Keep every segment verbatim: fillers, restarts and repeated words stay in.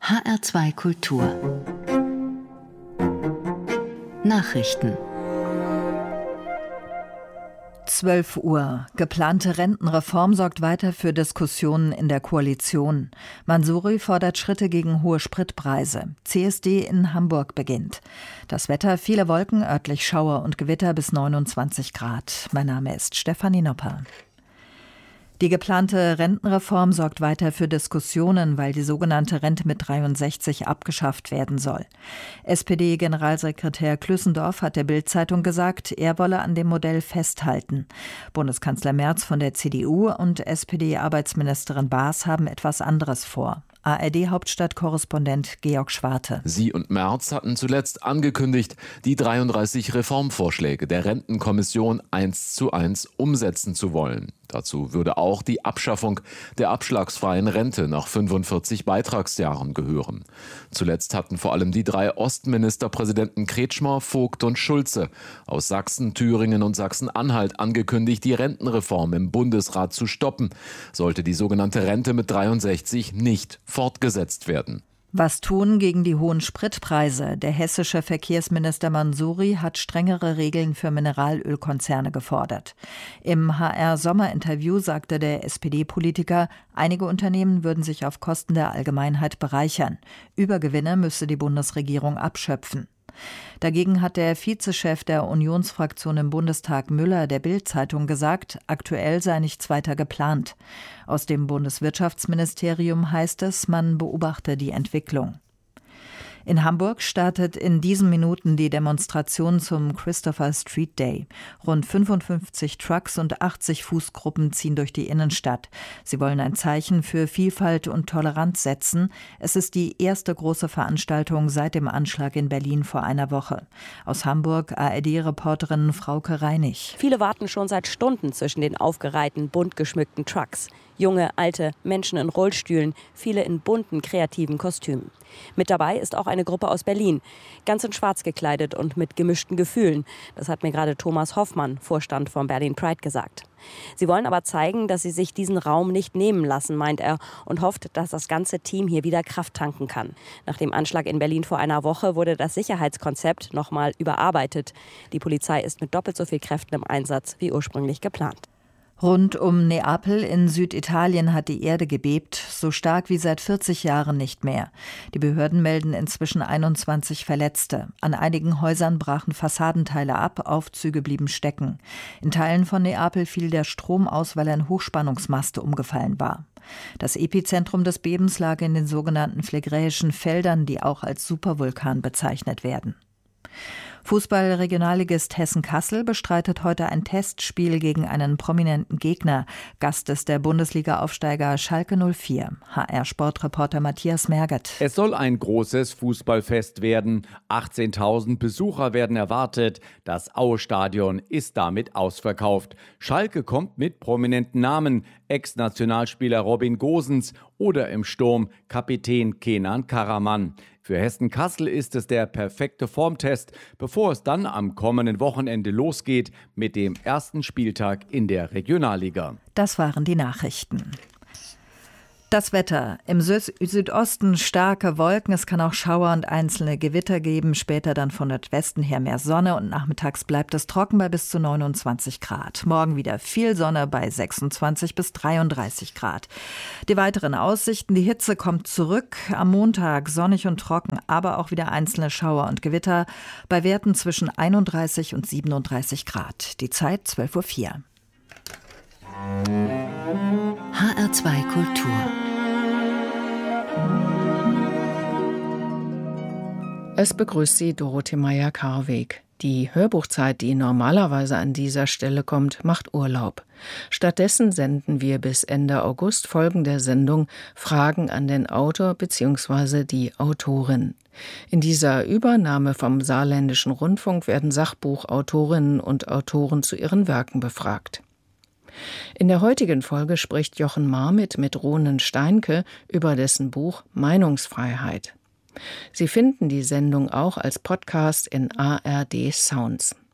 H R zwei Kultur Nachrichten. zwölf Uhr. Geplante Rentenreform sorgt weiter für Diskussionen in der Koalition. Mansouri fordert Schritte gegen hohe Spritpreise. C S D in Hamburg beginnt. Das Wetter: viele Wolken, örtlich Schauer und Gewitter bis neunundzwanzig Grad. Mein Name ist Stefanie Nopper. Die geplante Rentenreform sorgt weiter für Diskussionen, weil die sogenannte Rente mit dreiundsechzig abgeschafft werden soll. S P D-Generalsekretär Klüssendorf hat der Bild-Zeitung gesagt, er wolle an dem Modell festhalten. Bundeskanzler Merz von der C D U und S P D-Arbeitsministerin Baas haben etwas anderes vor. A R D-Hauptstadtkorrespondent Georg Schwarte. Sie und Merz hatten zuletzt angekündigt, die dreiunddreißig Reformvorschläge der Rentenkommission eins zu eins umsetzen zu wollen. Dazu würde auch die Abschaffung der abschlagsfreien Rente nach fünfundvierzig Beitragsjahren gehören. Zuletzt hatten vor allem die drei Ostministerpräsidenten Kretschmer, Vogt und Schulze aus Sachsen, Thüringen und Sachsen-Anhalt angekündigt, die Rentenreform im Bundesrat zu stoppen, sollte die sogenannte Rente mit dreiundsechzig nicht fortgesetzt werden. Was tun gegen die hohen Spritpreise? Der hessische Verkehrsminister Mansouri hat strengere Regeln für Mineralölkonzerne gefordert. Im H R-Sommerinterview sagte der S P D-Politiker, einige Unternehmen würden sich auf Kosten der Allgemeinheit bereichern. Übergewinne müsse die Bundesregierung abschöpfen. Dagegen hat der Vizechef der Unionsfraktion im Bundestag Müller der Bild-Zeitung gesagt, aktuell sei nichts weiter geplant. Aus dem Bundeswirtschaftsministerium heißt es, man beobachte die Entwicklung. In Hamburg startet in diesen Minuten die Demonstration zum Christopher Street Day. Rund fünfundfünfzig Trucks und achtzig Fußgruppen ziehen durch die Innenstadt. Sie wollen ein Zeichen für Vielfalt und Toleranz setzen. Es ist die erste große Veranstaltung seit dem Anschlag in Berlin vor einer Woche. Aus Hamburg A R D-Reporterin Frauke Reinig. Viele warten schon seit Stunden zwischen den aufgereihten, bunt geschmückten Trucks. Junge, alte, Menschen in Rollstühlen, viele in bunten, kreativen Kostümen. Mit dabei ist auch eine Gruppe aus Berlin, ganz in schwarz gekleidet und mit gemischten Gefühlen. Das hat mir gerade Thomas Hoffmann, Vorstand von Berlin Pride, gesagt. Sie wollen aber zeigen, dass sie sich diesen Raum nicht nehmen lassen, meint er, und hofft, dass das ganze Team hier wieder Kraft tanken kann. Nach dem Anschlag in Berlin vor einer Woche wurde das Sicherheitskonzept nochmal überarbeitet. Die Polizei ist mit doppelt so viel Kräften im Einsatz wie ursprünglich geplant. Rund um Neapel in Süditalien hat die Erde gebebt, so stark wie seit vierzig Jahren nicht mehr. Die Behörden melden inzwischen einundzwanzig Verletzte. An einigen Häusern brachen Fassadenteile ab, Aufzüge blieben stecken. In Teilen von Neapel fiel der Strom aus, weil ein Hochspannungsmast umgefallen war. Das Epizentrum des Bebens lag in den sogenannten Phlegräischen Feldern, die auch als Supervulkan bezeichnet werden. Fußball-Regionalligist Hessen-Kassel bestreitet heute ein Testspiel gegen einen prominenten Gegner. Gast ist der Bundesliga-Aufsteiger Schalke null vier. H R-Sportreporter Matthias Merget. Es soll ein großes Fußballfest werden. achtzehntausend Besucher werden erwartet. Das Aue-Stadion ist damit ausverkauft. Schalke kommt mit prominenten Namen. Ex-Nationalspieler Robin Gosens oder im Sturm Kapitän Kenan Karaman. Für Hessen-Kassel ist es der perfekte Formtest, bevor es dann am kommenden Wochenende losgeht mit dem ersten Spieltag in der Regionalliga. Das waren die Nachrichten. Das Wetter. Im Sü- Südosten starke Wolken, es kann auch Schauer und einzelne Gewitter geben, später dann von Nordwesten her mehr Sonne und nachmittags bleibt es trocken bei bis zu neunundzwanzig Grad. Morgen wieder viel Sonne bei sechsundzwanzig bis dreiunddreißig Grad. Die weiteren Aussichten: die Hitze kommt zurück, am Montag sonnig und trocken, aber auch wieder einzelne Schauer und Gewitter bei Werten zwischen einunddreißig und siebenunddreißig Grad. Die Zeit zwölf Uhr vier. H R zwei Kultur Es begrüßt Sie Dorothee Meyer-Karweg. Die Hörbuchzeit, die normalerweise an dieser Stelle kommt, macht Urlaub. Stattdessen senden wir bis Ende August Folgen der Sendung Fragen an den Autor bzw. die Autorin. In dieser Übernahme vom Saarländischen Rundfunk werden Sachbuchautorinnen und Autoren zu ihren Werken befragt. In der heutigen Folge spricht Jochen Marmit mit Ronen Steinke über dessen Buch Meinungsfreiheit. Sie finden die Sendung auch als Podcast in A R D Sounds.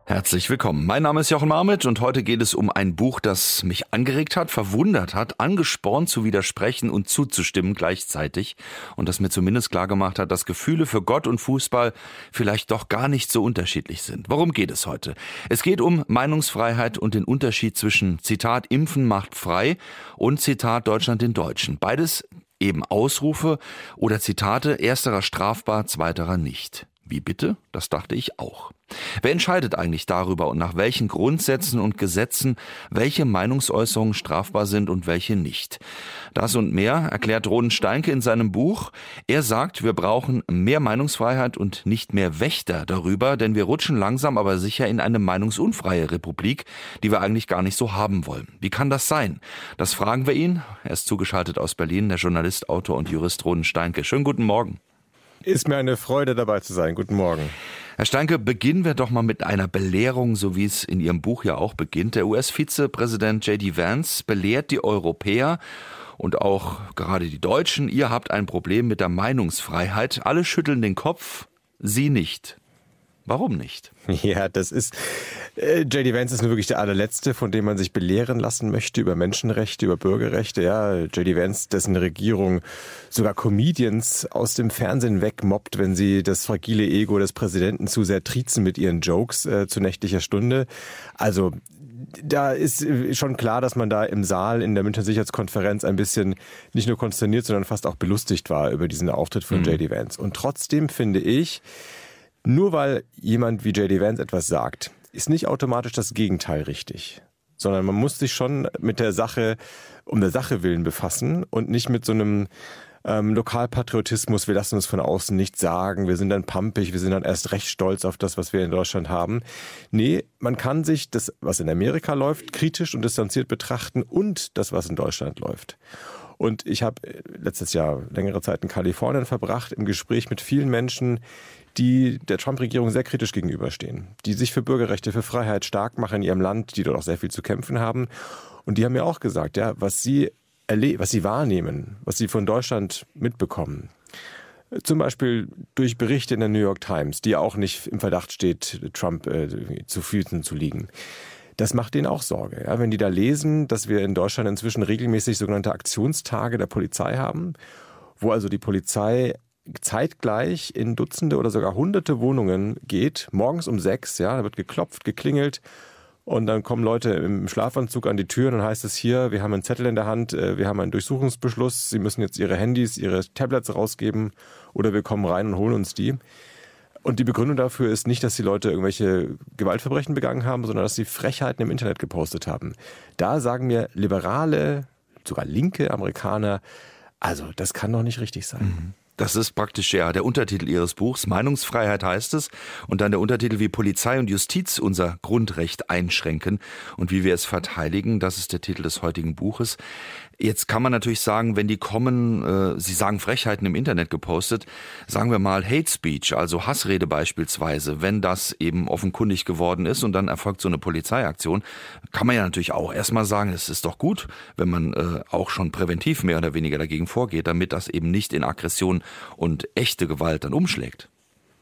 Herzlich willkommen. Mein Name ist Jochen Marmitsch und heute geht es um ein Buch, das mich angeregt hat, verwundert hat, angespornt zu widersprechen und zuzustimmen gleichzeitig und das mir zumindest klargemacht hat, dass Gefühle für Gott und Fußball vielleicht doch gar nicht so unterschiedlich sind. Worum geht es heute? Es geht um Meinungsfreiheit und den Unterschied zwischen Zitat Impfen macht frei und Zitat Deutschland den Deutschen. Beides eben Ausrufe oder Zitate, ersterer strafbar, zweiterer nicht. Wie bitte? Das dachte ich auch. Wer entscheidet eigentlich darüber und nach welchen Grundsätzen und Gesetzen welche Meinungsäußerungen strafbar sind und welche nicht? Das und mehr erklärt Ronen Steinke in seinem Buch. Er sagt, wir brauchen mehr Meinungsfreiheit und nicht mehr Wächter darüber, denn wir rutschen langsam aber sicher in eine meinungsunfreie Republik, die wir eigentlich gar nicht so haben wollen. Wie kann das sein? Das fragen wir ihn. Er ist zugeschaltet aus Berlin, der Journalist, Autor und Jurist Ronen Steinke. Schönen guten Morgen. Ist mir eine Freude, dabei zu sein. Guten Morgen. Herr Steinke, beginnen wir doch mal mit einer Belehrung, so wie es in Ihrem Buch ja auch beginnt. Der U S-Vizepräsident J D Vance belehrt die Europäer und auch gerade die Deutschen, ihr habt ein Problem mit der Meinungsfreiheit. Alle schütteln den Kopf, Sie nicht. Warum nicht? Ja, das ist, äh, J D Vance ist nur wirklich der allerletzte, von dem man sich belehren lassen möchte über Menschenrechte, über Bürgerrechte. Ja, J D Vance, dessen Regierung sogar Comedians aus dem Fernsehen wegmobbt, wenn sie das fragile Ego des Präsidenten zu sehr triezen mit ihren Jokes äh, zu nächtlicher Stunde. Also, da ist schon klar, dass man da im Saal in der Münchner Sicherheitskonferenz ein bisschen nicht nur konsterniert, sondern fast auch belustigt war über diesen Auftritt von mhm. J D Vance. Und trotzdem finde ich, nur weil jemand wie J D Vance etwas sagt, ist nicht automatisch das Gegenteil richtig. Sondern man muss sich schon mit der Sache, um der Sache willen befassen und nicht mit so einem ähm, Lokalpatriotismus, wir lassen uns von außen nichts sagen, wir sind dann pampig, wir sind dann erst recht stolz auf das, was wir in Deutschland haben. Nee, man kann sich das, was in Amerika läuft, kritisch und distanziert betrachten und das, was in Deutschland läuft. Und ich habe letztes Jahr längere Zeit in Kalifornien verbracht, im Gespräch mit vielen Menschen, die der Trump-Regierung sehr kritisch gegenüberstehen, die sich für Bürgerrechte, für Freiheit stark machen in ihrem Land, die dort auch sehr viel zu kämpfen haben. Und die haben mir auch gesagt, ja, was sie erle- was sie wahrnehmen, was sie von Deutschland mitbekommen, zum Beispiel durch Berichte in der New York Times, die auch nicht im Verdacht steht, Trump äh, zu Füßen zu liegen. Das macht denen auch Sorge. Ja, wenn die da lesen, dass wir in Deutschland inzwischen regelmäßig sogenannte Aktionstage der Polizei haben, wo also die Polizei zeitgleich in Dutzende oder sogar hunderte Wohnungen geht, morgens um sechs, ja, da wird geklopft, geklingelt und dann kommen Leute im Schlafanzug an die Tür und dann heißt es hier, wir haben einen Zettel in der Hand, wir haben einen Durchsuchungsbeschluss, Sie müssen jetzt Ihre Handys, Ihre Tablets rausgeben oder wir kommen rein und holen uns die. Und die Begründung dafür ist nicht, dass die Leute irgendwelche Gewaltverbrechen begangen haben, sondern dass sie Frechheiten im Internet gepostet haben. Da sagen mir liberale, sogar linke Amerikaner, also das kann doch nicht richtig sein. Mhm. Das ist praktisch ja der Untertitel Ihres Buchs. Meinungsfreiheit heißt es. Und dann der Untertitel, wie Polizei und Justiz unser Grundrecht einschränken und wie wir es verteidigen. Das ist der Titel des heutigen Buches. Jetzt kann man natürlich sagen, wenn die kommen, äh, Sie sagen Frechheiten im Internet gepostet, sagen wir mal Hate Speech, also Hassrede beispielsweise, wenn das eben offenkundig geworden ist und dann erfolgt so eine Polizeiaktion, kann man ja natürlich auch erstmal sagen, es ist doch gut, wenn man äh, auch schon präventiv mehr oder weniger dagegen vorgeht, damit das eben nicht in Aggression und echte Gewalt dann umschlägt.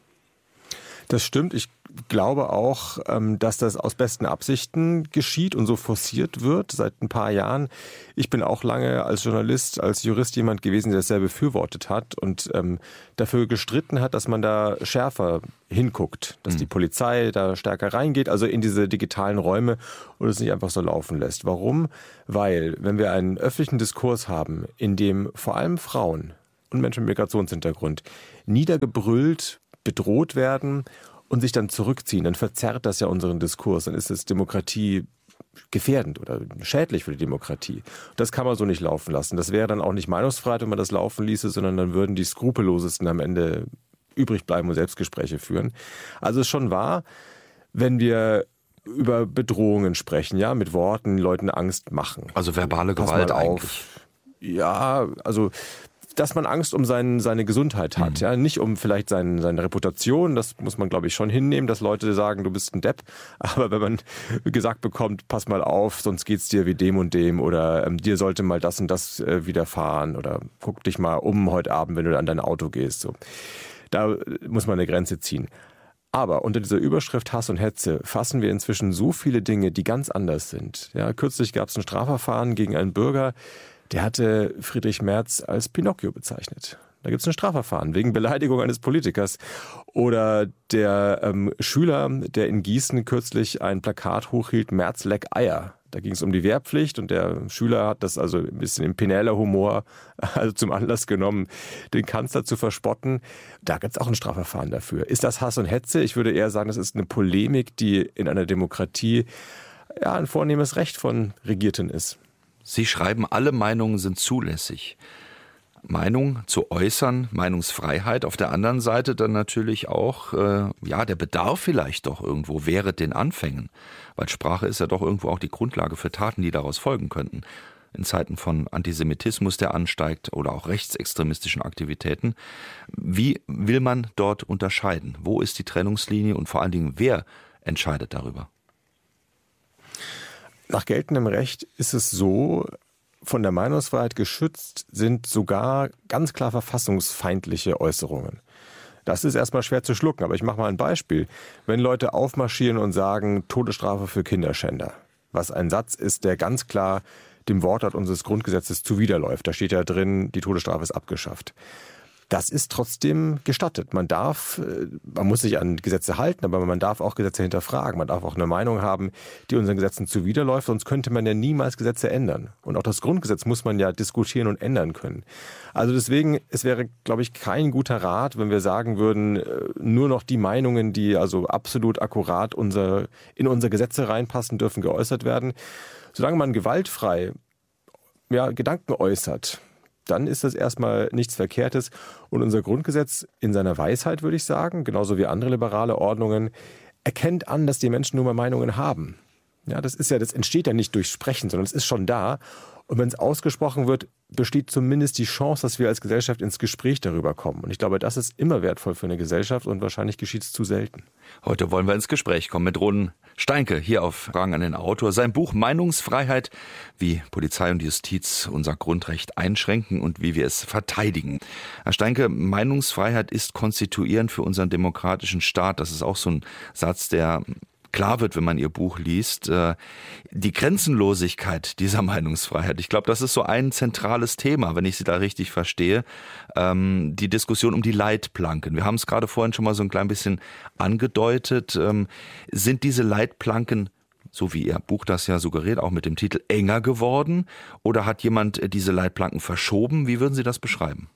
Das stimmt. Ich glaube auch, dass das aus besten Absichten geschieht und so forciert wird seit ein paar Jahren. Ich bin auch lange als Journalist, als Jurist jemand gewesen, der das sehr befürwortet hat und ähm, dafür gestritten hat, dass man da schärfer hinguckt, dass mhm. die Polizei da stärker reingeht, also in diese digitalen Räume und es nicht einfach so laufen lässt. Warum? Weil, wenn wir einen öffentlichen Diskurs haben, in dem vor allem Frauen und Menschen mit Migrationshintergrund niedergebrüllt, bedroht werden und sich dann zurückziehen, dann verzerrt das ja unseren Diskurs, dann ist es Demokratie gefährdend oder schädlich für die Demokratie. Das kann man so nicht laufen lassen. Das wäre dann auch nicht Meinungsfreiheit, wenn man das laufen ließe, sondern dann würden die Skrupellosesten am Ende übrig bleiben und Selbstgespräche führen. Also es ist schon wahr, wenn wir über Bedrohungen sprechen, ja, mit Worten Leuten Angst machen. Also verbale Gewalt eigentlich. Ja, also dass man Angst um sein, seine Gesundheit hat, mhm. ja, nicht um vielleicht sein, seine Reputation, das muss man, glaube ich, schon hinnehmen, dass Leute sagen, du bist ein Depp, aber wenn man gesagt bekommt, pass mal auf, sonst geht's dir wie dem und dem oder ähm, dir sollte mal das und das äh, widerfahren oder guck dich mal um heute Abend, wenn du an dein Auto gehst, so. Da muss man eine Grenze ziehen. Aber unter dieser Überschrift Hass und Hetze fassen wir inzwischen so viele Dinge, die ganz anders sind. Ja, kürzlich gab es ein Strafverfahren gegen einen Bürger, der hatte Friedrich Merz als Pinocchio bezeichnet. Da gibt es ein Strafverfahren wegen Beleidigung eines Politikers. Oder der ähm, Schüler, der in Gießen kürzlich ein Plakat hochhielt, Merz leck Eier. Da ging es um die Wehrpflicht und der Schüler hat das also ein bisschen im Penäler-Humor also zum Anlass genommen, den Kanzler zu verspotten. Da gibt es auch ein Strafverfahren dafür. Ist das Hass und Hetze? Ich würde eher sagen, das ist eine Polemik, die in einer Demokratie ja, ein vornehmes Recht von Regierten ist. Sie schreiben, alle Meinungen sind zulässig. Meinung zu äußern, Meinungsfreiheit. Auf der anderen Seite dann natürlich auch, äh, ja, der Bedarf vielleicht doch irgendwo während den Anfängen. Weil Sprache ist ja doch irgendwo auch die Grundlage für Taten, die daraus folgen könnten. In Zeiten von Antisemitismus, der ansteigt, oder auch rechtsextremistischen Aktivitäten. Wie will man dort unterscheiden? Wo ist die Trennungslinie und vor allen Dingen, wer entscheidet darüber? Nach geltendem Recht ist es so, von der Meinungsfreiheit geschützt sind sogar ganz klar verfassungsfeindliche Äußerungen. Das ist erstmal schwer zu schlucken, aber ich mache mal ein Beispiel. Wenn Leute aufmarschieren und sagen, Todesstrafe für Kinderschänder, was ein Satz ist, der ganz klar dem Wortlaut unseres Grundgesetzes zuwiderläuft. Da steht ja drin, die Todesstrafe ist abgeschafft. Das ist trotzdem gestattet. Man darf, man muss sich an Gesetze halten, aber man darf auch Gesetze hinterfragen. Man darf auch eine Meinung haben, die unseren Gesetzen zuwiderläuft, sonst könnte man ja niemals Gesetze ändern. Und auch das Grundgesetz muss man ja diskutieren und ändern können. Also deswegen, es wäre, glaube ich, kein guter Rat, wenn wir sagen würden, nur noch die Meinungen, die also absolut akkurat unser, in unsere Gesetze reinpassen, dürfen geäußert werden. Solange man gewaltfrei ja, Gedanken äußert, dann ist das erstmal nichts Verkehrtes. Und unser Grundgesetz in seiner Weisheit, würde ich sagen, genauso wie andere liberale Ordnungen, erkennt an, dass die Menschen nur mal Meinungen haben. Ja, das ist ja, das entsteht ja nicht durch Sprechen, sondern es ist schon da. Und wenn es ausgesprochen wird, besteht zumindest die Chance, dass wir als Gesellschaft ins Gespräch darüber kommen. Und ich glaube, das ist immer wertvoll für eine Gesellschaft und wahrscheinlich geschieht es zu selten. Heute wollen wir ins Gespräch kommen mit Ronen Steinke, hier auf Fragen an den Autor. Sein Buch Meinungsfreiheit, wie Polizei und Justiz unser Grundrecht einschränken und wie wir es verteidigen. Herr Steinke, Meinungsfreiheit ist konstituierend für unseren demokratischen Staat. Das ist auch so ein Satz, der klar wird, wenn man Ihr Buch liest, die Grenzenlosigkeit dieser Meinungsfreiheit. Ich glaube, das ist so ein zentrales Thema, wenn ich Sie da richtig verstehe, die Diskussion um die Leitplanken. Wir haben es gerade vorhin schon mal so ein klein bisschen angedeutet. Sind diese Leitplanken, so wie Ihr Buch das ja suggeriert, auch mit dem Titel, enger geworden? Oder hat jemand diese Leitplanken verschoben? Wie würden Sie das beschreiben?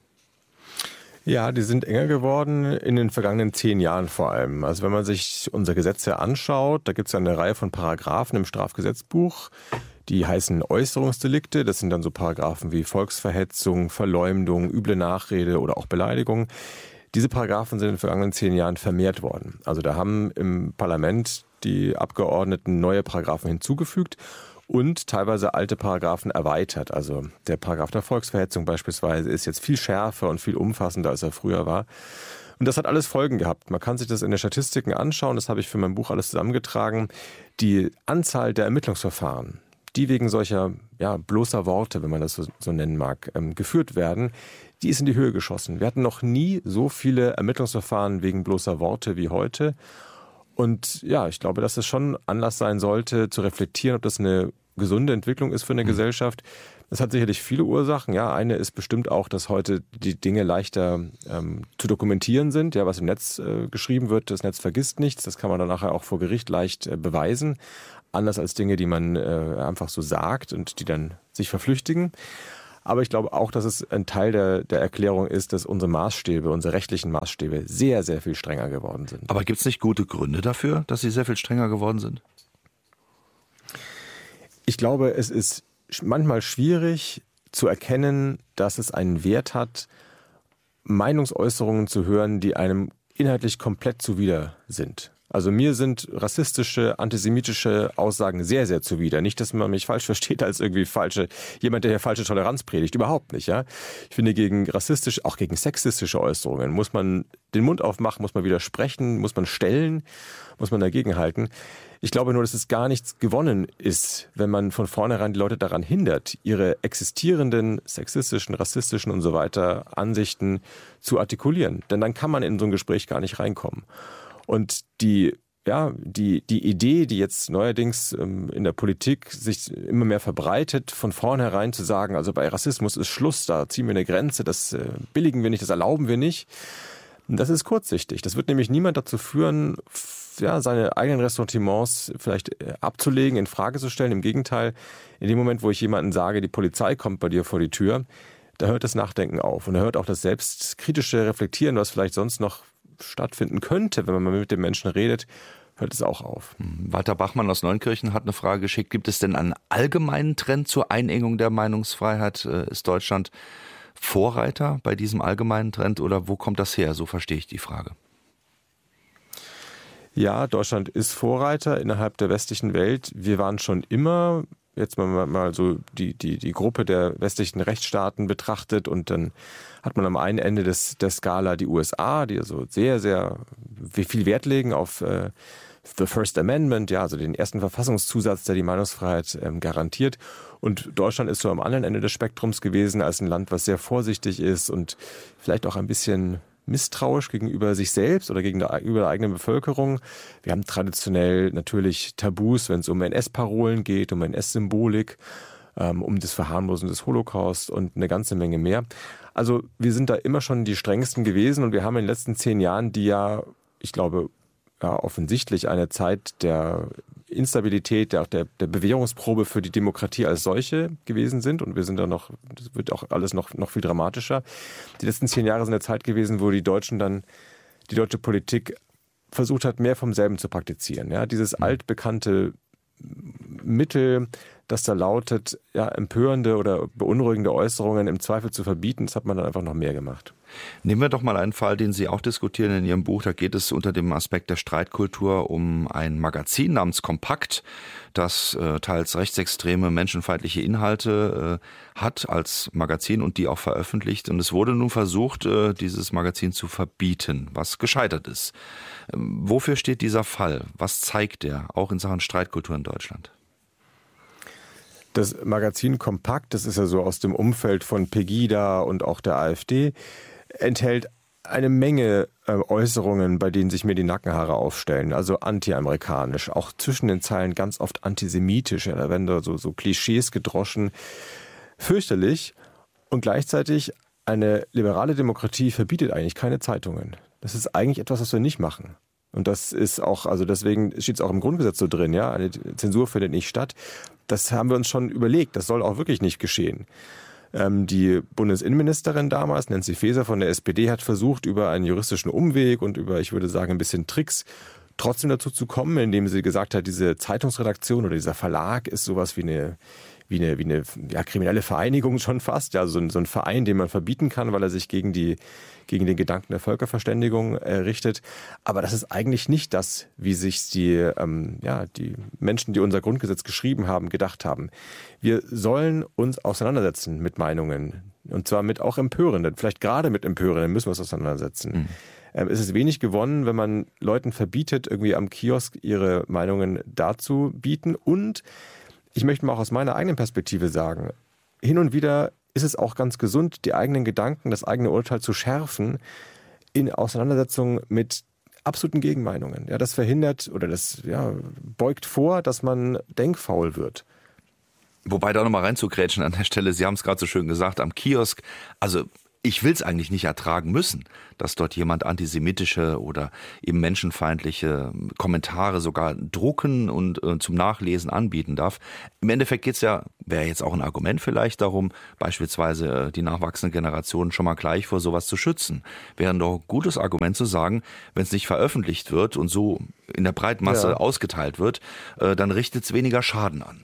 Ja, die sind enger geworden in den vergangenen zehn Jahren vor allem. Also wenn man sich unser Gesetz ja anschaut, da gibt es ja eine Reihe von Paragraphen im Strafgesetzbuch, die heißen Äußerungsdelikte. Das sind dann so Paragraphen wie Volksverhetzung, Verleumdung, üble Nachrede oder auch Beleidigung. Diese Paragraphen sind in den vergangenen zehn Jahren vermehrt worden. Also da haben im Parlament die Abgeordneten neue Paragraphen hinzugefügt und teilweise alte Paragraphen erweitert. Also der Paragraph der Volksverhetzung beispielsweise ist jetzt viel schärfer und viel umfassender, als er früher war. Und das hat alles Folgen gehabt. Man kann sich das in den Statistiken anschauen, das habe ich für mein Buch alles zusammengetragen. Die Anzahl der Ermittlungsverfahren, die wegen solcher ja, bloßer Worte, wenn man das so, so nennen mag, ähm, geführt werden, die ist in die Höhe geschossen. Wir hatten noch nie so viele Ermittlungsverfahren wegen bloßer Worte wie heute. Und ja, ich glaube, dass es schon Anlass sein sollte, zu reflektieren, ob das eine gesunde Entwicklung ist für eine mhm. Gesellschaft. Das hat sicherlich viele Ursachen. Ja, eine ist bestimmt auch, dass heute die Dinge leichter ähm, zu dokumentieren sind. Ja, was im Netz äh, geschrieben wird, das Netz vergisst nichts. Das kann man dann nachher auch vor Gericht leicht äh, beweisen. Anders als Dinge, die man äh, einfach so sagt und die dann sich verflüchtigen. Aber ich glaube auch, dass es ein Teil der, der Erklärung ist, dass unsere Maßstäbe, unsere rechtlichen Maßstäbe sehr, sehr viel strenger geworden sind. Aber gibt es nicht gute Gründe dafür, dass sie sehr viel strenger geworden sind? Ich glaube, es ist manchmal schwierig zu erkennen, dass es einen Wert hat, Meinungsäußerungen zu hören, die einem inhaltlich komplett zuwider sind. Also mir sind rassistische, antisemitische Aussagen sehr, sehr zuwider. Nicht, dass man mich falsch versteht als irgendwie falsche, jemand, der hier falsche Toleranz predigt. Überhaupt nicht, ja. Ich finde, gegen rassistische, auch gegen sexistische Äußerungen muss man den Mund aufmachen, muss man widersprechen, muss man stellen, muss man dagegen halten. Ich glaube nur, dass es gar nichts gewonnen ist, wenn man von vornherein die Leute daran hindert, ihre existierenden sexistischen, rassistischen und so weiter Ansichten zu artikulieren. Denn dann kann man in so ein Gespräch gar nicht reinkommen. Und die Ja, die, die Idee, die jetzt neuerdings ähm, in der Politik sich immer mehr verbreitet, von vornherein zu sagen, also bei Rassismus ist Schluss, da ziehen wir eine Grenze, das äh, billigen wir nicht, das erlauben wir nicht, das ist kurzsichtig. Das wird nämlich niemand dazu führen, f- ja, seine eigenen Ressentiments vielleicht äh, abzulegen, in Frage zu stellen. Im Gegenteil, in dem Moment, wo ich jemandem sage, die Polizei kommt bei dir vor die Tür, da hört das Nachdenken auf und da hört auch das selbstkritische Reflektieren, was vielleicht sonst noch stattfinden könnte, wenn man mal mit den Menschen redet, hört es auch auf. Walter Bachmann aus Neunkirchen hat eine Frage geschickt. Gibt es denn einen allgemeinen Trend zur Einengung der Meinungsfreiheit? Ist Deutschland Vorreiter bei diesem allgemeinen Trend oder wo kommt das her? So verstehe ich die Frage. Ja, Deutschland ist Vorreiter innerhalb der westlichen Welt. Wir waren schon immer, jetzt mal, mal so die, die, die Gruppe der westlichen Rechtsstaaten betrachtet und dann hat man am einen Ende des, der Skala die U S A, die also sehr, sehr viel Wert legen auf äh, the First Amendment, ja, also den ersten Verfassungszusatz, der die Meinungsfreiheit ähm, garantiert. Und Deutschland ist so am anderen Ende des Spektrums gewesen, als ein Land, was sehr vorsichtig ist und vielleicht auch ein bisschen misstrauisch gegenüber sich selbst oder gegenüber der eigenen Bevölkerung. Wir haben traditionell natürlich Tabus, wenn es um N S-Parolen geht, um N S-Symbolik, ähm, um das Verharmlosen des Holocaust und eine ganze Menge mehr. Also wir sind da immer schon die strengsten gewesen und wir haben in den letzten zehn Jahren, die ja, ich glaube, ja, offensichtlich eine Zeit der Instabilität, der, der, der Bewährungsprobe für die Demokratie als solche gewesen sind. Und wir sind da noch, das wird auch alles noch, noch viel dramatischer. Die letzten zehn Jahre sind eine Zeit gewesen, wo die Deutschen dann, die deutsche Politik versucht hat, mehr vom selben zu praktizieren. Ja, dieses altbekannte Mittel, das da lautet, ja, empörende oder beunruhigende Äußerungen im Zweifel zu verbieten, das hat man dann einfach noch mehr gemacht. Nehmen wir doch mal einen Fall, den Sie auch diskutieren in Ihrem Buch. Da geht es unter dem Aspekt der Streitkultur um ein Magazin namens Kompakt, das äh, teils rechtsextreme, menschenfeindliche Inhalte äh, hat als Magazin und die auch veröffentlicht. Und es wurde nun versucht, äh, dieses Magazin zu verbieten, was gescheitert ist. Ähm, wofür steht dieser Fall? Was zeigt er, auch in Sachen Streitkultur in Deutschland? Das Magazin Kompakt, das ist ja so aus dem Umfeld von Pegida und auch der AfD, enthält eine Menge äh, Äußerungen, bei denen sich mir die Nackenhaare aufstellen. Also anti-amerikanisch, auch zwischen den Zeilen ganz oft antisemitisch. Ja, da werden da so, so Klischees gedroschen. Fürchterlich. Und gleichzeitig eine liberale Demokratie verbietet eigentlich keine Zeitungen. Das ist eigentlich etwas, was wir nicht machen. Und das ist auch, also deswegen steht es auch im Grundgesetz so drin, ja, eine Zensur findet nicht statt. Das haben wir uns schon überlegt, das soll auch wirklich nicht geschehen. Ähm, die Bundesinnenministerin damals, Nancy Faeser von der S P D, hat versucht, über einen juristischen Umweg und über, ich würde sagen, ein bisschen Tricks trotzdem dazu zu kommen, indem sie gesagt hat, diese Zeitungsredaktion oder dieser Verlag ist sowas wie eine wie eine, wie eine ja, kriminelle Vereinigung schon fast, ja, so ein, so ein Verein, den man verbieten kann, weil er sich gegen die gegen den Gedanken der Völkerverständigung äh, richtet. Aber das ist eigentlich nicht das, wie sich die, ähm, ja, die Menschen, die unser Grundgesetz geschrieben haben, gedacht haben. Wir sollen uns auseinandersetzen mit Meinungen. Und zwar mit auch empörenden, vielleicht gerade mit empörenden müssen wir uns auseinandersetzen. Mhm. Ähm, es ist wenig gewonnen, wenn man Leuten verbietet, irgendwie am Kiosk ihre Meinungen dazu bieten. Und ich möchte mal auch aus meiner eigenen Perspektive sagen, hin und wieder ist es auch ganz gesund, die eigenen Gedanken, das eigene Urteil zu schärfen in Auseinandersetzung mit absoluten Gegenmeinungen. Ja, das verhindert oder das ja, beugt vor, dass man denkfaul wird. Wobei da nochmal reinzugrätschen an der Stelle, Sie haben es gerade so schön gesagt, am Kiosk, also ich will es eigentlich nicht ertragen müssen, dass dort jemand antisemitische oder eben menschenfeindliche Kommentare sogar drucken und äh, zum Nachlesen anbieten darf. Im Endeffekt geht es ja, wäre jetzt auch ein Argument vielleicht darum, beispielsweise äh, die nachwachsende Generation schon mal gleich vor sowas zu schützen. Wäre doch ein gutes Argument zu sagen, wenn es nicht veröffentlicht wird und so in der Breitmasse ja. ausgeteilt wird, äh, dann richtet es weniger Schaden an.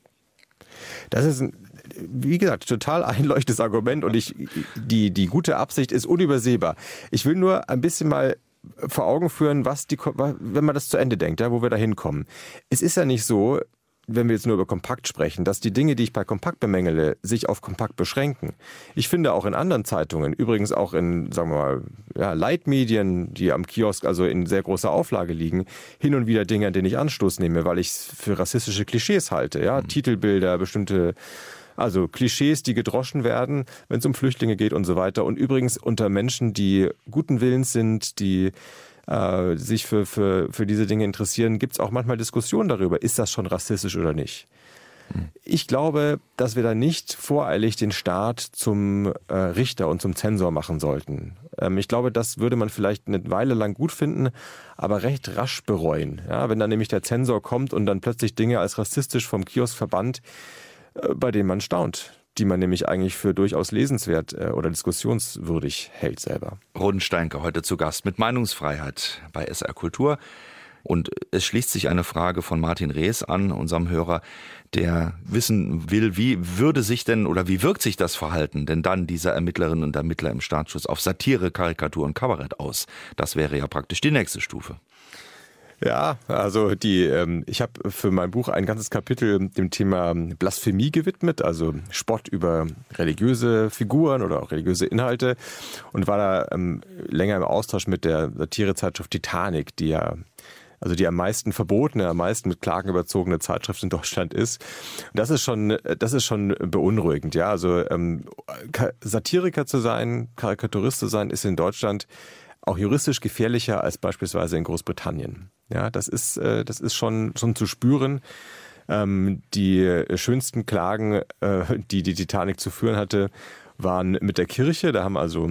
Das ist ein Wie gesagt, total einleuchtendes Argument und ich, die, die gute Absicht ist unübersehbar. Ich will nur ein bisschen mal vor Augen führen, was die, wenn man das zu Ende denkt, ja, wo wir da hinkommen. Es ist ja nicht so, wenn wir jetzt nur über Kompakt sprechen, dass die Dinge, die ich bei Kompakt bemängele, sich auf Kompakt beschränken. Ich finde auch in anderen Zeitungen, übrigens auch in, sagen wir mal, ja, Leitmedien, die am Kiosk also in sehr großer Auflage liegen, hin und wieder Dinge, an denen ich Anstoß nehme, weil ich es für rassistische Klischees halte. Ja, mhm. Titelbilder, bestimmte Also Klischees, die gedroschen werden, wenn es um Flüchtlinge geht und so weiter. Und übrigens unter Menschen, die guten Willens sind, die äh, sich für, für, für diese Dinge interessieren, gibt es auch manchmal Diskussionen darüber, ist das schon rassistisch oder nicht. Ich glaube, dass wir da nicht voreilig den Staat zum äh, Richter und zum Zensor machen sollten. Ähm, ich glaube, das würde man vielleicht eine Weile lang gut finden, aber recht rasch bereuen. Ja, wenn dann nämlich der Zensor kommt und dann plötzlich Dinge als rassistisch vom Kiosk verbannt, äh, bei denen man staunt, die man nämlich eigentlich für durchaus lesenswert äh, oder diskussionswürdig hält selber. Roden Steinke heute zu Gast mit Meinungsfreiheit bei S R Kultur. Und es schließt sich eine Frage von Martin Rees an, unserem Hörer, der wissen will, wie würde sich denn oder wie wirkt sich das Verhalten denn dann dieser Ermittlerinnen und Ermittler im Staatsschutz auf Satire, Karikatur und Kabarett aus? Das wäre ja praktisch die nächste Stufe. Ja, also die, ähm, ich habe für mein Buch ein ganzes Kapitel dem Thema Blasphemie gewidmet, also Spott über religiöse Figuren oder auch religiöse Inhalte, und war da ähm, länger im Austausch mit der Satirezeitschrift Titanic, die ja also die am meisten verbotene, am meisten mit Klagen überzogene Zeitschrift in Deutschland ist. Und das ist schon, das ist schon beunruhigend, ja. Also ähm, Satiriker zu sein, Karikaturist zu sein, ist in Deutschland auch juristisch gefährlicher als beispielsweise in Großbritannien. Ja, das ist, äh, das ist schon, schon zu spüren. Ähm, die schönsten Klagen, äh, die die Titanic zu führen hatte, waren mit der Kirche. Da haben also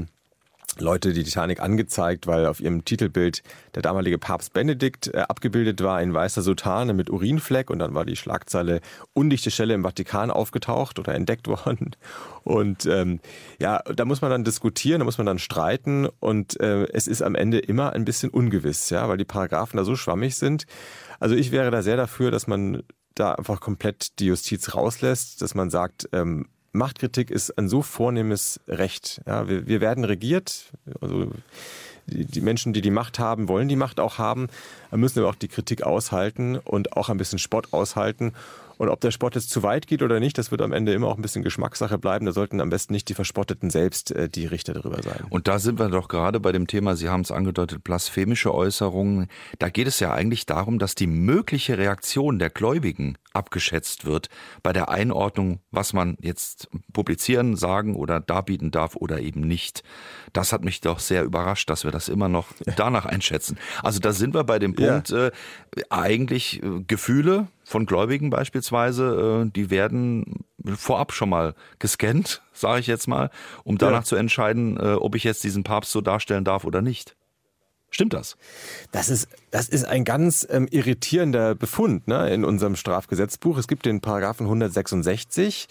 Leute die Titanic angezeigt, weil auf ihrem Titelbild der damalige Papst Benedikt äh, abgebildet war in weißer Soutane mit Urinfleck, und dann war die Schlagzeile undichte Stelle im Vatikan aufgetaucht oder entdeckt worden. Und ähm, ja, da muss man dann diskutieren, da muss man dann streiten, und äh, es ist am Ende immer ein bisschen ungewiss, ja, weil die Paragraphen da so schwammig sind. Also ich wäre da sehr dafür, dass man da einfach komplett die Justiz rauslässt, dass man sagt, ähm, Machtkritik ist ein so vornehmes Recht. Ja, wir, wir werden regiert. Also die, die Menschen, die die Macht haben, wollen die Macht auch haben. Da müssen wir auch die Kritik aushalten und auch ein bisschen Spott aushalten. Und ob der Spott jetzt zu weit geht oder nicht, das wird am Ende immer auch ein bisschen Geschmackssache bleiben. Da sollten am besten nicht die Verspotteten selbst äh, die Richter darüber sein. Und da sind wir doch gerade bei dem Thema, Sie haben es angedeutet, blasphemische Äußerungen. Da geht es ja eigentlich darum, dass die mögliche Reaktion der Gläubigen abgeschätzt wird bei der Einordnung, was man jetzt publizieren, sagen oder darbieten darf oder eben nicht. Das hat mich doch sehr überrascht, dass wir das immer noch danach einschätzen. Also da sind wir bei dem Punkt, ja. äh, eigentlich äh, Gefühle von Gläubigen beispielsweise, äh, die werden vorab schon mal gescannt, sage ich jetzt mal, um danach ja. zu entscheiden, äh, ob ich jetzt diesen Papst so darstellen darf oder nicht. Stimmt das? Das ist, das ist ein ganz ähm, irritierender Befund, ne, in unserem Strafgesetzbuch. Es gibt den Paragraphen hundertsechsundsechzig,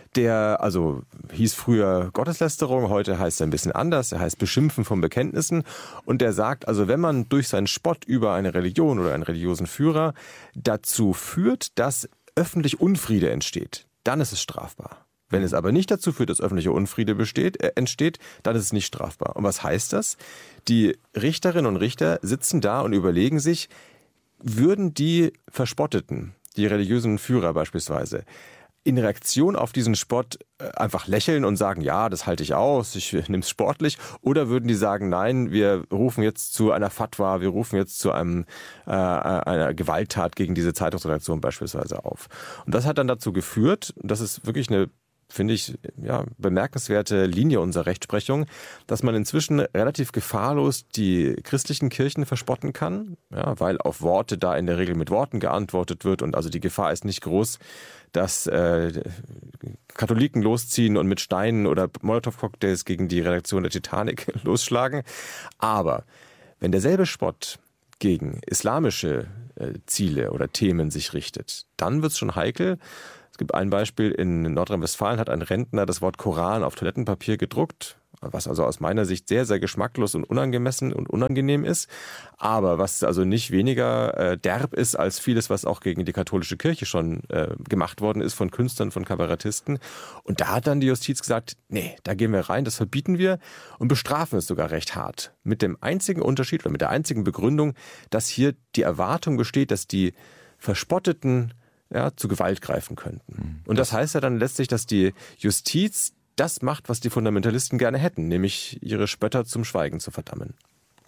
der also hieß früher Gotteslästerung, heute heißt er ein bisschen anders, er heißt Beschimpfen von Bekenntnissen, und der sagt also, wenn man durch seinen Spott über eine Religion oder einen religiösen Führer dazu führt, dass öffentlich Unfriede entsteht, dann ist es strafbar. Wenn es aber nicht dazu führt, dass öffentlicher Unfriede besteht, äh, entsteht, dann ist es nicht strafbar. Und was heißt das? Die Richterinnen und Richter sitzen da und überlegen sich, würden die Verspotteten, die religiösen Führer beispielsweise, in Reaktion auf diesen Spott einfach lächeln und sagen, ja, das halte ich aus, ich nehme es sportlich, oder würden die sagen, nein, wir rufen jetzt zu einer Fatwa, wir rufen jetzt zu einem äh, einer Gewalttat gegen diese Zeitungsredaktion beispielsweise auf. Und das hat dann dazu geführt, das ist wirklich eine, finde ich, ja, bemerkenswerte Linie unserer Rechtsprechung, dass man inzwischen relativ gefahrlos die christlichen Kirchen verspotten kann, ja, weil auf Worte da in der Regel mit Worten geantwortet wird, und also die Gefahr ist nicht groß, dass äh, Katholiken losziehen und mit Steinen oder Molotow-Cocktails gegen die Redaktion der Titanic losschlagen. Aber wenn derselbe Spott gegen islamische äh, Ziele oder Themen sich richtet, dann wird es schon heikel. Es gibt ein Beispiel, in Nordrhein-Westfalen hat ein Rentner das Wort Koran auf Toilettenpapier gedruckt, was also aus meiner Sicht sehr, sehr geschmacklos und unangemessen und unangenehm ist, aber was also nicht weniger äh, derb ist als vieles, was auch gegen die katholische Kirche schon äh, gemacht worden ist von Künstlern, von Kabarettisten. Und da hat dann die Justiz gesagt, nee, da gehen wir rein, das verbieten wir und bestrafen es sogar recht hart. Mit dem einzigen Unterschied oder mit der einzigen Begründung, dass hier die Erwartung besteht, dass die Verspotteten ja, zu Gewalt greifen könnten. Und das heißt ja dann letztlich, dass die Justiz das macht, was die Fundamentalisten gerne hätten, nämlich ihre Spötter zum Schweigen zu verdammen.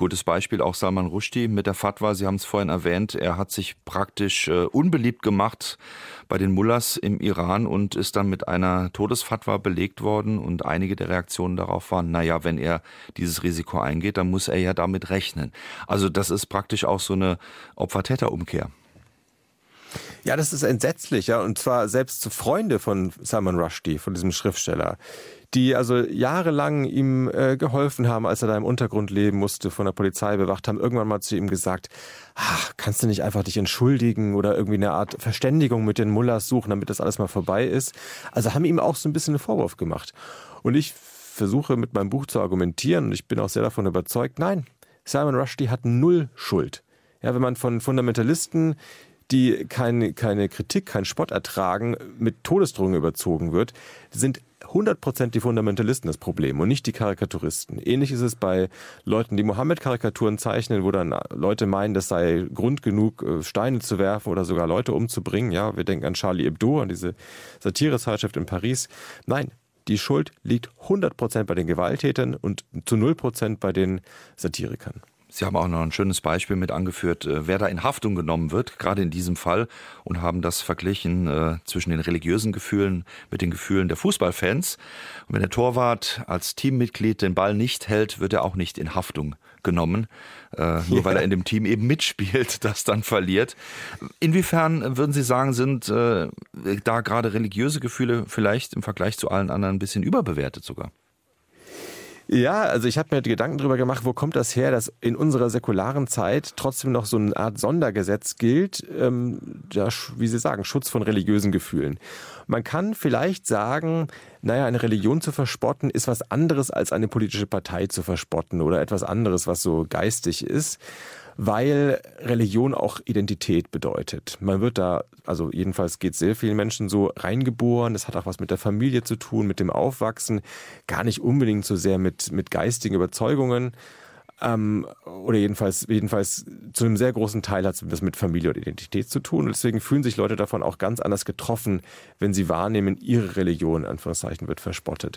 Gutes Beispiel auch Salman Rushdie mit der Fatwa. Sie haben es vorhin erwähnt. Er hat sich praktisch äh, unbeliebt gemacht bei den Mullahs im Iran und ist dann mit einer Todesfatwa belegt worden. Und einige der Reaktionen darauf waren, naja, wenn er dieses Risiko eingeht, dann muss er ja damit rechnen. Also das ist praktisch auch so eine Opfer-Täter-Umkehr. Ja, das ist entsetzlich, ja, und zwar selbst Freunde von Salman Rushdie, von diesem Schriftsteller, die also jahrelang ihm äh, geholfen haben, als er da im Untergrund leben musste, von der Polizei bewacht haben, irgendwann mal zu ihm gesagt, ach, kannst du nicht einfach dich entschuldigen oder irgendwie eine Art Verständigung mit den Mullahs suchen, damit das alles mal vorbei ist. Also haben ihm auch so ein bisschen einen Vorwurf gemacht. Und ich versuche mit meinem Buch zu argumentieren, und ich bin auch sehr davon überzeugt, nein, Salman Rushdie hat null Schuld. Ja, wenn man von Fundamentalisten, die keine, keine Kritik, keinen Spott ertragen, mit Todesdrohungen überzogen wird, sind hundert Prozent die Fundamentalisten das Problem und nicht die Karikaturisten. Ähnlich ist es bei Leuten, die Mohammed-Karikaturen zeichnen, wo dann Leute meinen, das sei Grund genug, Steine zu werfen oder sogar Leute umzubringen. Ja, wir denken an Charlie Hebdo, an diese Satirezeitschrift in Paris. Nein, die Schuld liegt hundert Prozent bei den Gewalttätern und zu null Prozent bei den Satirikern. Sie haben auch noch ein schönes Beispiel mit angeführt, wer da in Haftung genommen wird, gerade in diesem Fall, und haben das verglichen äh, zwischen den religiösen Gefühlen mit den Gefühlen der Fußballfans. Und wenn der Torwart als Teammitglied den Ball nicht hält, wird er auch nicht in Haftung genommen, äh, nur ja. weil er in dem Team eben mitspielt, das dann verliert. Inwiefern, würden Sie sagen, sind äh, da gerade religiöse Gefühle vielleicht im Vergleich zu allen anderen ein bisschen überbewertet sogar? Ja, also ich habe mir Gedanken darüber gemacht, wo kommt das her, dass in unserer säkularen Zeit trotzdem noch so eine Art Sondergesetz gilt, ähm, ja, wie Sie sagen, Schutz von religiösen Gefühlen. Man kann vielleicht sagen, naja, eine Religion zu verspotten ist was anderes als eine politische Partei zu verspotten oder etwas anderes, was so geistig ist, weil Religion auch Identität bedeutet. Man wird da, also jedenfalls geht es sehr vielen Menschen so, reingeboren. Das hat auch was mit der Familie zu tun, mit dem Aufwachsen, gar nicht unbedingt so sehr mit, mit geistigen Überzeugungen. Ähm, oder jedenfalls, jedenfalls zu einem sehr großen Teil hat es was mit Familie und Identität zu tun. Und deswegen fühlen sich Leute davon auch ganz anders getroffen, wenn sie wahrnehmen, ihre Religion, in Anführungszeichen, wird verspottet.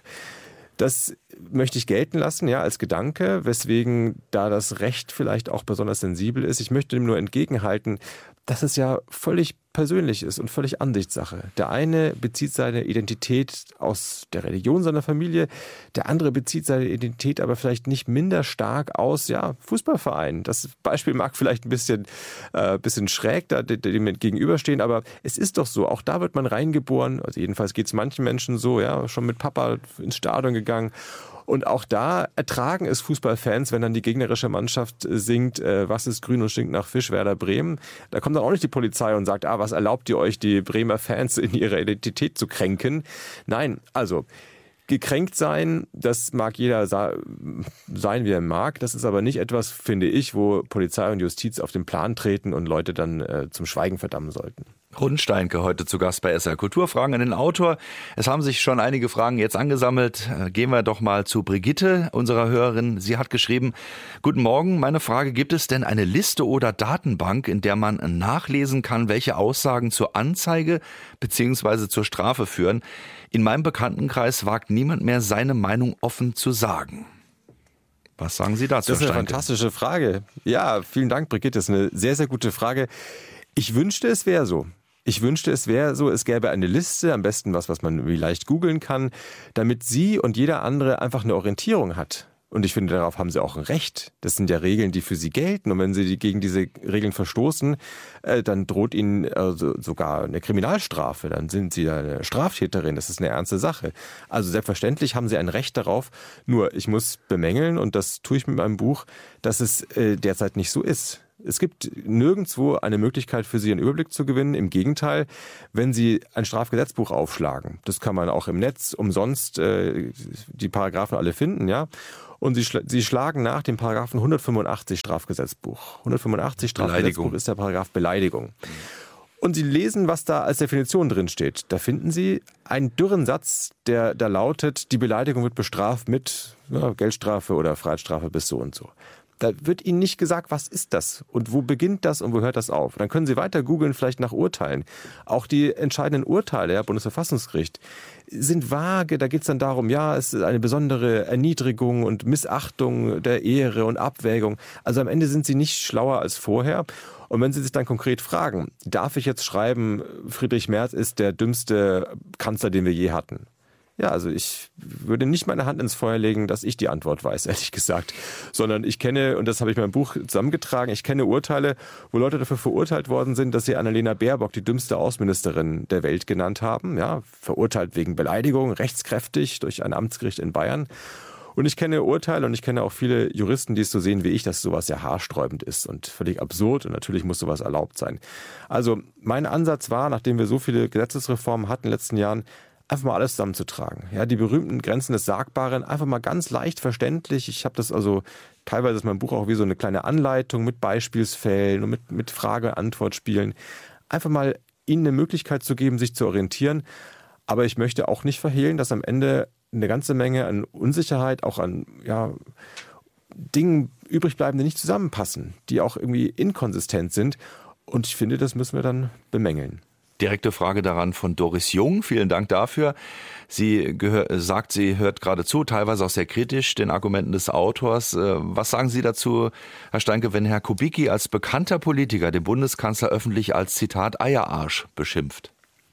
Das möchte ich gelten lassen, ja, als Gedanke, weswegen da das Recht vielleicht auch besonders sensibel ist. Ich möchte dem nur entgegenhalten, dass es ja völlig persönlich ist und völlig Ansichtssache. Der eine bezieht seine Identität aus der Religion seiner Familie, der andere bezieht seine Identität aber vielleicht nicht minder stark aus, ja, Fußballvereinen. Das Beispiel mag vielleicht ein bisschen, äh, bisschen schräg da, dem gegenüberstehen, aber es ist doch so, auch da wird man reingeboren, also jedenfalls geht es manchen Menschen so, ja, schon mit Papa ins Stadion gegangen. Und auch da ertragen es Fußballfans, wenn dann die gegnerische Mannschaft singt, äh, was ist grün und stinkt nach Fisch, Werder Bremen. Da kommt dann auch nicht die Polizei und sagt, ah, was erlaubt ihr euch, die Bremer Fans in ihrer Identität zu kränken? Nein, also gekränkt sein, das mag jeder sein, wie er mag. Das ist aber nicht etwas, finde ich, wo Polizei und Justiz auf den Plan treten und Leute dann äh, zum Schweigen verdammen sollten. Rund Steinke heute zu Gast bei S R Kultur. Fragen an den Autor. Es haben sich schon einige Fragen jetzt angesammelt. Gehen wir doch mal zu Brigitte, unserer Hörerin. Sie hat geschrieben, guten Morgen, meine Frage, gibt es denn eine Liste oder Datenbank, in der man nachlesen kann, welche Aussagen zur Anzeige bzw. zur Strafe führen? In meinem Bekanntenkreis wagt niemand mehr, seine Meinung offen zu sagen. Was sagen Sie dazu? Das ist eine fantastische Frage. Ja, vielen Dank, Brigitte. Das ist eine sehr, sehr gute Frage. Ich wünschte, es wäre so. Ich wünschte, es wäre so, es gäbe eine Liste, am besten was, was man leicht googeln kann, damit Sie und jeder andere einfach eine Orientierung hat. Und ich finde, darauf haben Sie auch ein Recht. Das sind ja Regeln, die für Sie gelten. Und wenn Sie gegen diese Regeln verstoßen, äh, dann droht Ihnen also sogar eine Kriminalstrafe. Dann sind Sie eine Straftäterin. Das ist eine ernste Sache. Also selbstverständlich haben Sie ein Recht darauf. Nur, ich muss bemängeln, und das tue ich mit meinem Buch, dass es äh, derzeit nicht so ist. Es gibt nirgendwo eine Möglichkeit für Sie, einen Überblick zu gewinnen. Im Gegenteil, wenn Sie ein Strafgesetzbuch aufschlagen, das kann man auch im Netz umsonst äh, die Paragraphen alle finden, ja. Und Sie, schla- Sie schlagen nach dem Paragraphen hundertfünfundachtzig Strafgesetzbuch. hundertfünfundachtzig Strafgesetzbuch ist der Paragraph Beleidigung. Und Sie lesen, was da als Definition drin steht. Da finden Sie einen dürren Satz, der da lautet, die Beleidigung wird bestraft mit ja, Geldstrafe oder Freiheitsstrafe bis so und so. Da wird Ihnen nicht gesagt, was ist das und wo beginnt das und wo hört das auf. Dann können Sie weiter googeln, vielleicht nach Urteilen. Auch die entscheidenden Urteile, ja, Bundesverfassungsgericht, sind vage. Da geht es dann darum, ja, es ist eine besondere Erniedrigung und Missachtung der Ehre und Abwägung. Also am Ende sind Sie nicht schlauer als vorher. Und wenn Sie sich dann konkret fragen, darf ich jetzt schreiben, Friedrich Merz ist der dümmste Kanzler, den wir je hatten? Ja, also ich würde nicht meine Hand ins Feuer legen, dass ich die Antwort weiß, ehrlich gesagt. Sondern ich kenne, und das habe ich in meinem Buch zusammengetragen, ich kenne Urteile, wo Leute dafür verurteilt worden sind, dass sie Annalena Baerbock die dümmste Außenministerin der Welt genannt haben. Ja, verurteilt wegen Beleidigung, rechtskräftig durch ein Amtsgericht in Bayern. Und ich kenne Urteile und ich kenne auch viele Juristen, die es so sehen wie ich, dass sowas ja haarsträubend ist und völlig absurd und natürlich muss sowas erlaubt sein. Also mein Ansatz war, nachdem wir so viele Gesetzesreformen hatten in den letzten Jahren, einfach mal alles zusammenzutragen. Ja, die berühmten Grenzen des Sagbaren, einfach mal ganz leicht verständlich. Ich habe das also, teilweise ist mein Buch auch wie so eine kleine Anleitung mit Beispielsfällen und mit, mit Frage-Antwort-Spielen. Einfach mal ihnen eine Möglichkeit zu geben, sich zu orientieren. Aber ich möchte auch nicht verhehlen, dass am Ende eine ganze Menge an Unsicherheit, auch an ja, Dingen übrig bleiben, die nicht zusammenpassen, die auch irgendwie inkonsistent sind. Und ich finde, das müssen wir dann bemängeln. Direkte Frage daran von Doris Jung. Vielen Dank dafür. Sie gehör, sagt, sie hört gerade zu, teilweise auch sehr kritisch den Argumenten des Autors. Was sagen Sie dazu, Herr Steinke, wenn Herr Kubicki als bekannter Politiker den Bundeskanzler öffentlich als, Zitat, Eierarsch beschimpft?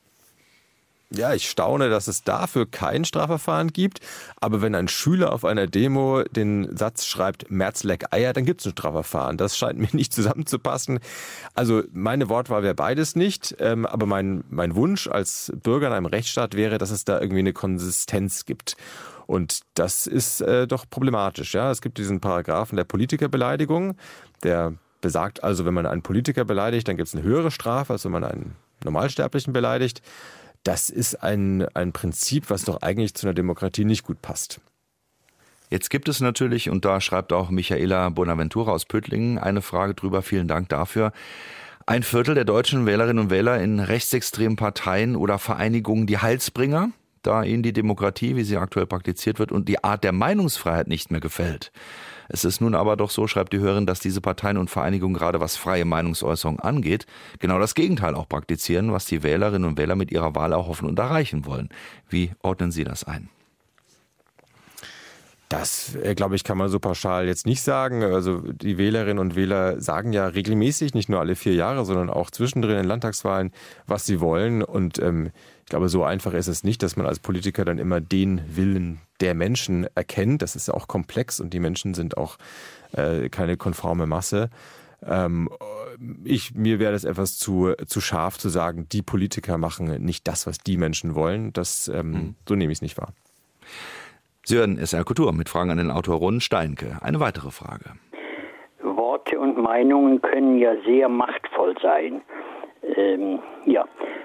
Ja, ich staune, dass es dafür kein Strafverfahren gibt. Aber wenn ein Schüler auf einer Demo den Satz schreibt, Merz leck Eier, dann gibt es ein Strafverfahren. Das scheint mir nicht zusammenzupassen. Also meine Wortwahl wäre beides nicht. Ähm, aber mein, mein Wunsch als Bürger in einem Rechtsstaat wäre, dass es da irgendwie eine Konsistenz gibt. Und das ist äh, doch problematisch. Ja, es gibt diesen Paragraphen der Politikerbeleidigung. Der besagt also, wenn man einen Politiker beleidigt, dann gibt es eine höhere Strafe, als wenn man einen Normalsterblichen beleidigt. Das ist ein, ein Prinzip, was doch eigentlich zu einer Demokratie nicht gut passt. Jetzt gibt es natürlich, und da schreibt auch Michaela Bonaventura aus Pöttlingen eine Frage drüber, vielen Dank dafür, ein Viertel der deutschen Wählerinnen und Wähler in rechtsextremen Parteien oder Vereinigungen die Heilsbringer, da ihnen die Demokratie, wie sie aktuell praktiziert wird, und die Art der Meinungsfreiheit nicht mehr gefällt. Es ist nun aber doch so, schreibt die Hörerin, dass diese Parteien und Vereinigungen gerade was freie Meinungsäußerung angeht, genau das Gegenteil auch praktizieren, was die Wählerinnen und Wähler mit ihrer Wahl erhoffen und erreichen wollen. Wie ordnen Sie das ein? Das, glaube ich, kann man so pauschal jetzt nicht sagen. Also die Wählerinnen und Wähler sagen ja regelmäßig, nicht nur alle vier Jahre, sondern auch zwischendrin in Landtagswahlen, was sie wollen. Und ähm, ich glaube, so einfach ist es nicht, dass man als Politiker dann immer den Willen der Menschen erkennt. Das ist ja auch komplex und die Menschen sind auch äh, keine konforme Masse. Ähm, ich, mir wäre das etwas zu, zu scharf zu sagen, die Politiker machen nicht das, was die Menschen wollen. Das, ähm, mhm. So nehme ich es nicht wahr. Sie hören S R Kultur mit Fragen an den Autor Ron Steinke. Eine weitere Frage. Worte und Meinungen können ja sehr machtvoll sein. Ähm, ja.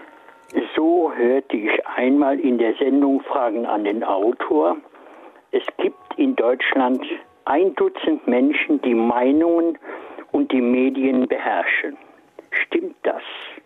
So hörte ich einmal in der Sendung Fragen an den Autor. Es gibt in Deutschland ein Dutzend Menschen, die Meinungen und die Medien beherrschen. Stimmt das?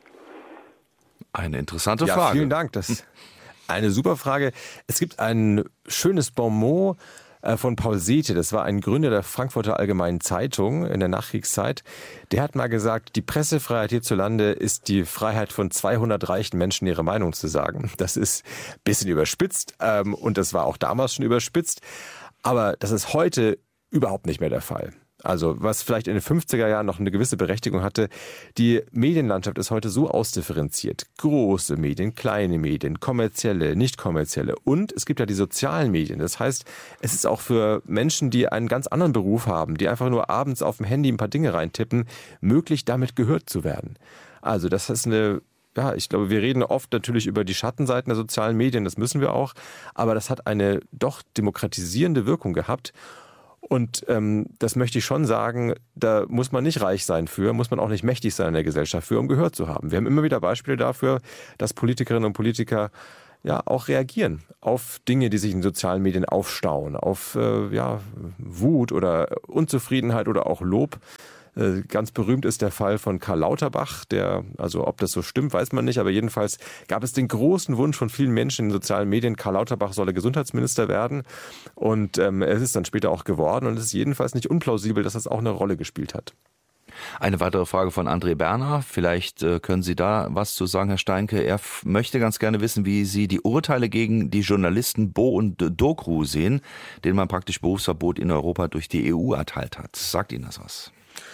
Eine interessante ja, Frage. Vielen Dank. Das eine super Frage. Es gibt ein schönes Bonmot von Paul Sethe, das war ein Gründer der Frankfurter Allgemeinen Zeitung in der Nachkriegszeit. Der hat mal gesagt, die Pressefreiheit hierzulande ist die Freiheit von zweihundert reichen Menschen, ihre Meinung zu sagen. Das ist ein bisschen überspitzt und das war auch damals schon überspitzt. Aber das ist heute überhaupt nicht mehr der Fall. Also was vielleicht in den fünfziger Jahren noch eine gewisse Berechtigung hatte, die Medienlandschaft ist heute so ausdifferenziert. Große Medien, kleine Medien, kommerzielle, nicht kommerzielle. Und es gibt ja die sozialen Medien. Das heißt, es ist auch für Menschen, die einen ganz anderen Beruf haben, die einfach nur abends auf dem Handy ein paar Dinge reintippen, möglich, damit gehört zu werden. Also das ist eine... Ja, ich glaube, wir reden oft natürlich über die Schattenseiten der sozialen Medien, das müssen wir auch. Aber das hat eine doch demokratisierende Wirkung gehabt. Und ähm, das möchte ich schon sagen, da muss man nicht reich sein für, muss man auch nicht mächtig sein in der Gesellschaft für, um gehört zu haben. Wir haben immer wieder Beispiele dafür, dass Politikerinnen und Politiker ja auch reagieren auf Dinge, die sich in sozialen Medien aufstauen, auf äh, ja, Wut oder Unzufriedenheit oder auch Lob. Ganz berühmt ist der Fall von Karl Lauterbach, der, also ob das so stimmt, weiß man nicht, aber jedenfalls gab es den großen Wunsch von vielen Menschen in den sozialen Medien, Karl Lauterbach solle Gesundheitsminister werden, und ähm, es ist dann später auch geworden, und es ist jedenfalls nicht unplausibel, dass das auch eine Rolle gespielt hat. Eine weitere Frage von André Berner. Vielleicht äh, können Sie da was zu sagen, Herr Steinke. Er f- möchte ganz gerne wissen, wie Sie die Urteile gegen die Journalisten Bo und Dokru sehen, denen man praktisch Berufsverbot in Europa durch die E U erteilt hat. Sagt Ihnen das was?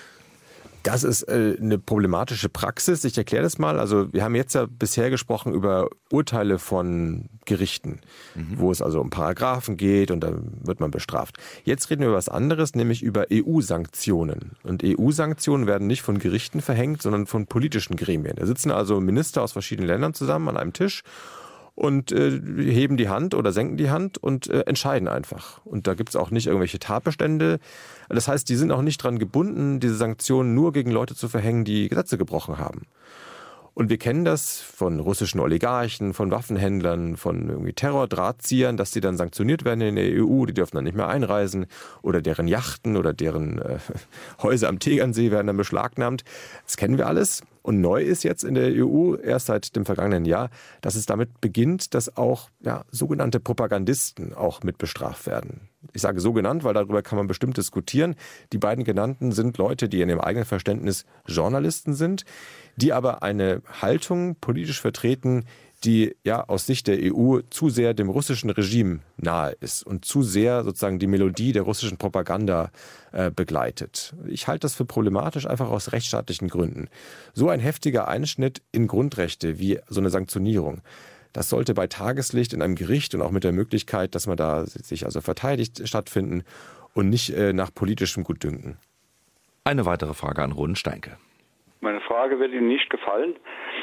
Das ist äh, eine problematische Praxis. Ich erkläre das mal. Also wir haben jetzt ja bisher gesprochen über Urteile von Gerichten, mhm. wo es also um Paragraphen geht und dann wird man bestraft. Jetzt reden wir über was anderes, nämlich über E U-Sanktionen. Und E U-Sanktionen werden nicht von Gerichten verhängt, sondern von politischen Gremien. Da sitzen also Minister aus verschiedenen Ländern zusammen an einem Tisch und äh, heben die Hand oder senken die Hand und äh, entscheiden einfach. Und da gibt es auch nicht irgendwelche Tatbestände. Das heißt, die sind auch nicht dran gebunden, diese Sanktionen nur gegen Leute zu verhängen, die Gesetze gebrochen haben. Und wir kennen das von russischen Oligarchen, von Waffenhändlern, von irgendwie Terrordrahtziehern, dass die dann sanktioniert werden in der E U, die dürfen dann nicht mehr einreisen, oder deren Yachten oder deren äh, Häuser am Tegernsee werden dann beschlagnahmt. Das kennen wir alles. Und neu ist jetzt in der E U, erst seit dem vergangenen Jahr, dass es damit beginnt, dass auch ja, sogenannte Propagandisten auch mit bestraft werden. Ich sage so genannt, weil darüber kann man bestimmt diskutieren. Die beiden genannten sind Leute, die in ihrem eigenen Verständnis Journalisten sind, die aber eine Haltung politisch vertreten, die ja aus Sicht der E U zu sehr dem russischen Regime nahe ist und zu sehr sozusagen die Melodie der russischen Propaganda äh, begleitet. Ich halte das für problematisch, einfach aus rechtsstaatlichen Gründen. So ein heftiger Einschnitt in Grundrechte wie so eine Sanktionierung, das sollte bei Tageslicht in einem Gericht und auch mit der Möglichkeit, dass man da sich also verteidigt, stattfinden und nicht äh, nach politischem Gutdünken. Eine weitere Frage an Ronen Steinke. Meine Frage wird Ihnen nicht gefallen.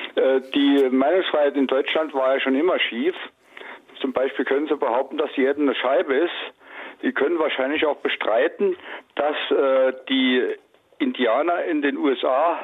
Die Meinungsfreiheit in Deutschland war ja schon immer schief. Zum Beispiel können Sie behaupten, dass die Erde eine Scheibe ist. Sie können wahrscheinlich auch bestreiten, dass die Indianer in den U S A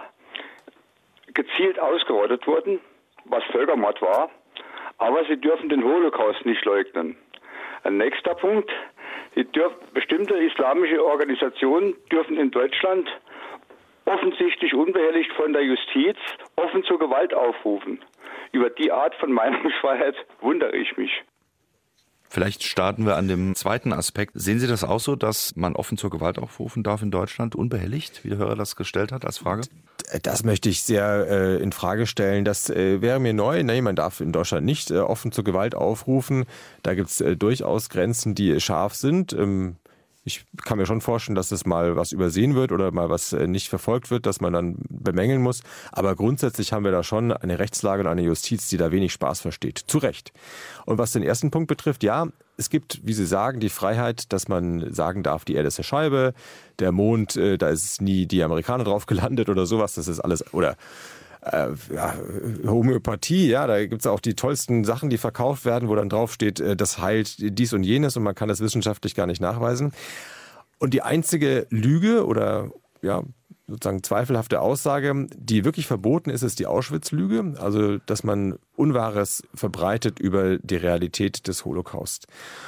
gezielt ausgerottet wurden, was Völkermord war. Aber Sie dürfen den Holocaust nicht leugnen. Ein nächster Punkt. Sie dürfen, bestimmte islamische Organisationen dürfen in Deutschland offensichtlich unbehelligt von der Justiz offen zur Gewalt aufrufen. Über die Art von Meinungsfreiheit wundere ich mich. Vielleicht starten wir an dem zweiten Aspekt. Sehen Sie das auch so, dass man offen zur Gewalt aufrufen darf in Deutschland, unbehelligt, wie der Hörer das gestellt hat als Frage? Das möchte ich sehr äh, in Frage stellen. Das äh, wäre mir neu. Nein, man darf in Deutschland nicht äh, offen zur Gewalt aufrufen. Da gibt es äh, durchaus Grenzen, die scharf sind. Ähm, Ich kann mir schon vorstellen, dass es mal was übersehen wird oder mal was nicht verfolgt wird, dass man dann bemängeln muss. Aber grundsätzlich haben wir da schon eine Rechtslage und eine Justiz, die da wenig Spaß versteht. Zu Recht. Und was den ersten Punkt betrifft, ja, es gibt, wie Sie sagen, die Freiheit, dass man sagen darf, die Erde ist eine Scheibe, der Mond, äh, da ist nie die Amerikaner drauf gelandet oder sowas. Das ist alles, oder Äh, ja, Homöopathie, ja, da gibt's auch die tollsten Sachen, die verkauft werden, wo dann draufsteht, äh, das heilt dies und jenes und man kann das wissenschaftlich gar nicht nachweisen. Und die einzige Lüge oder ja sozusagen zweifelhafte Aussage, die wirklich verboten ist, ist die Auschwitz-Lüge, also dass man Unwahres verbreitet über die Realität des Holocaust.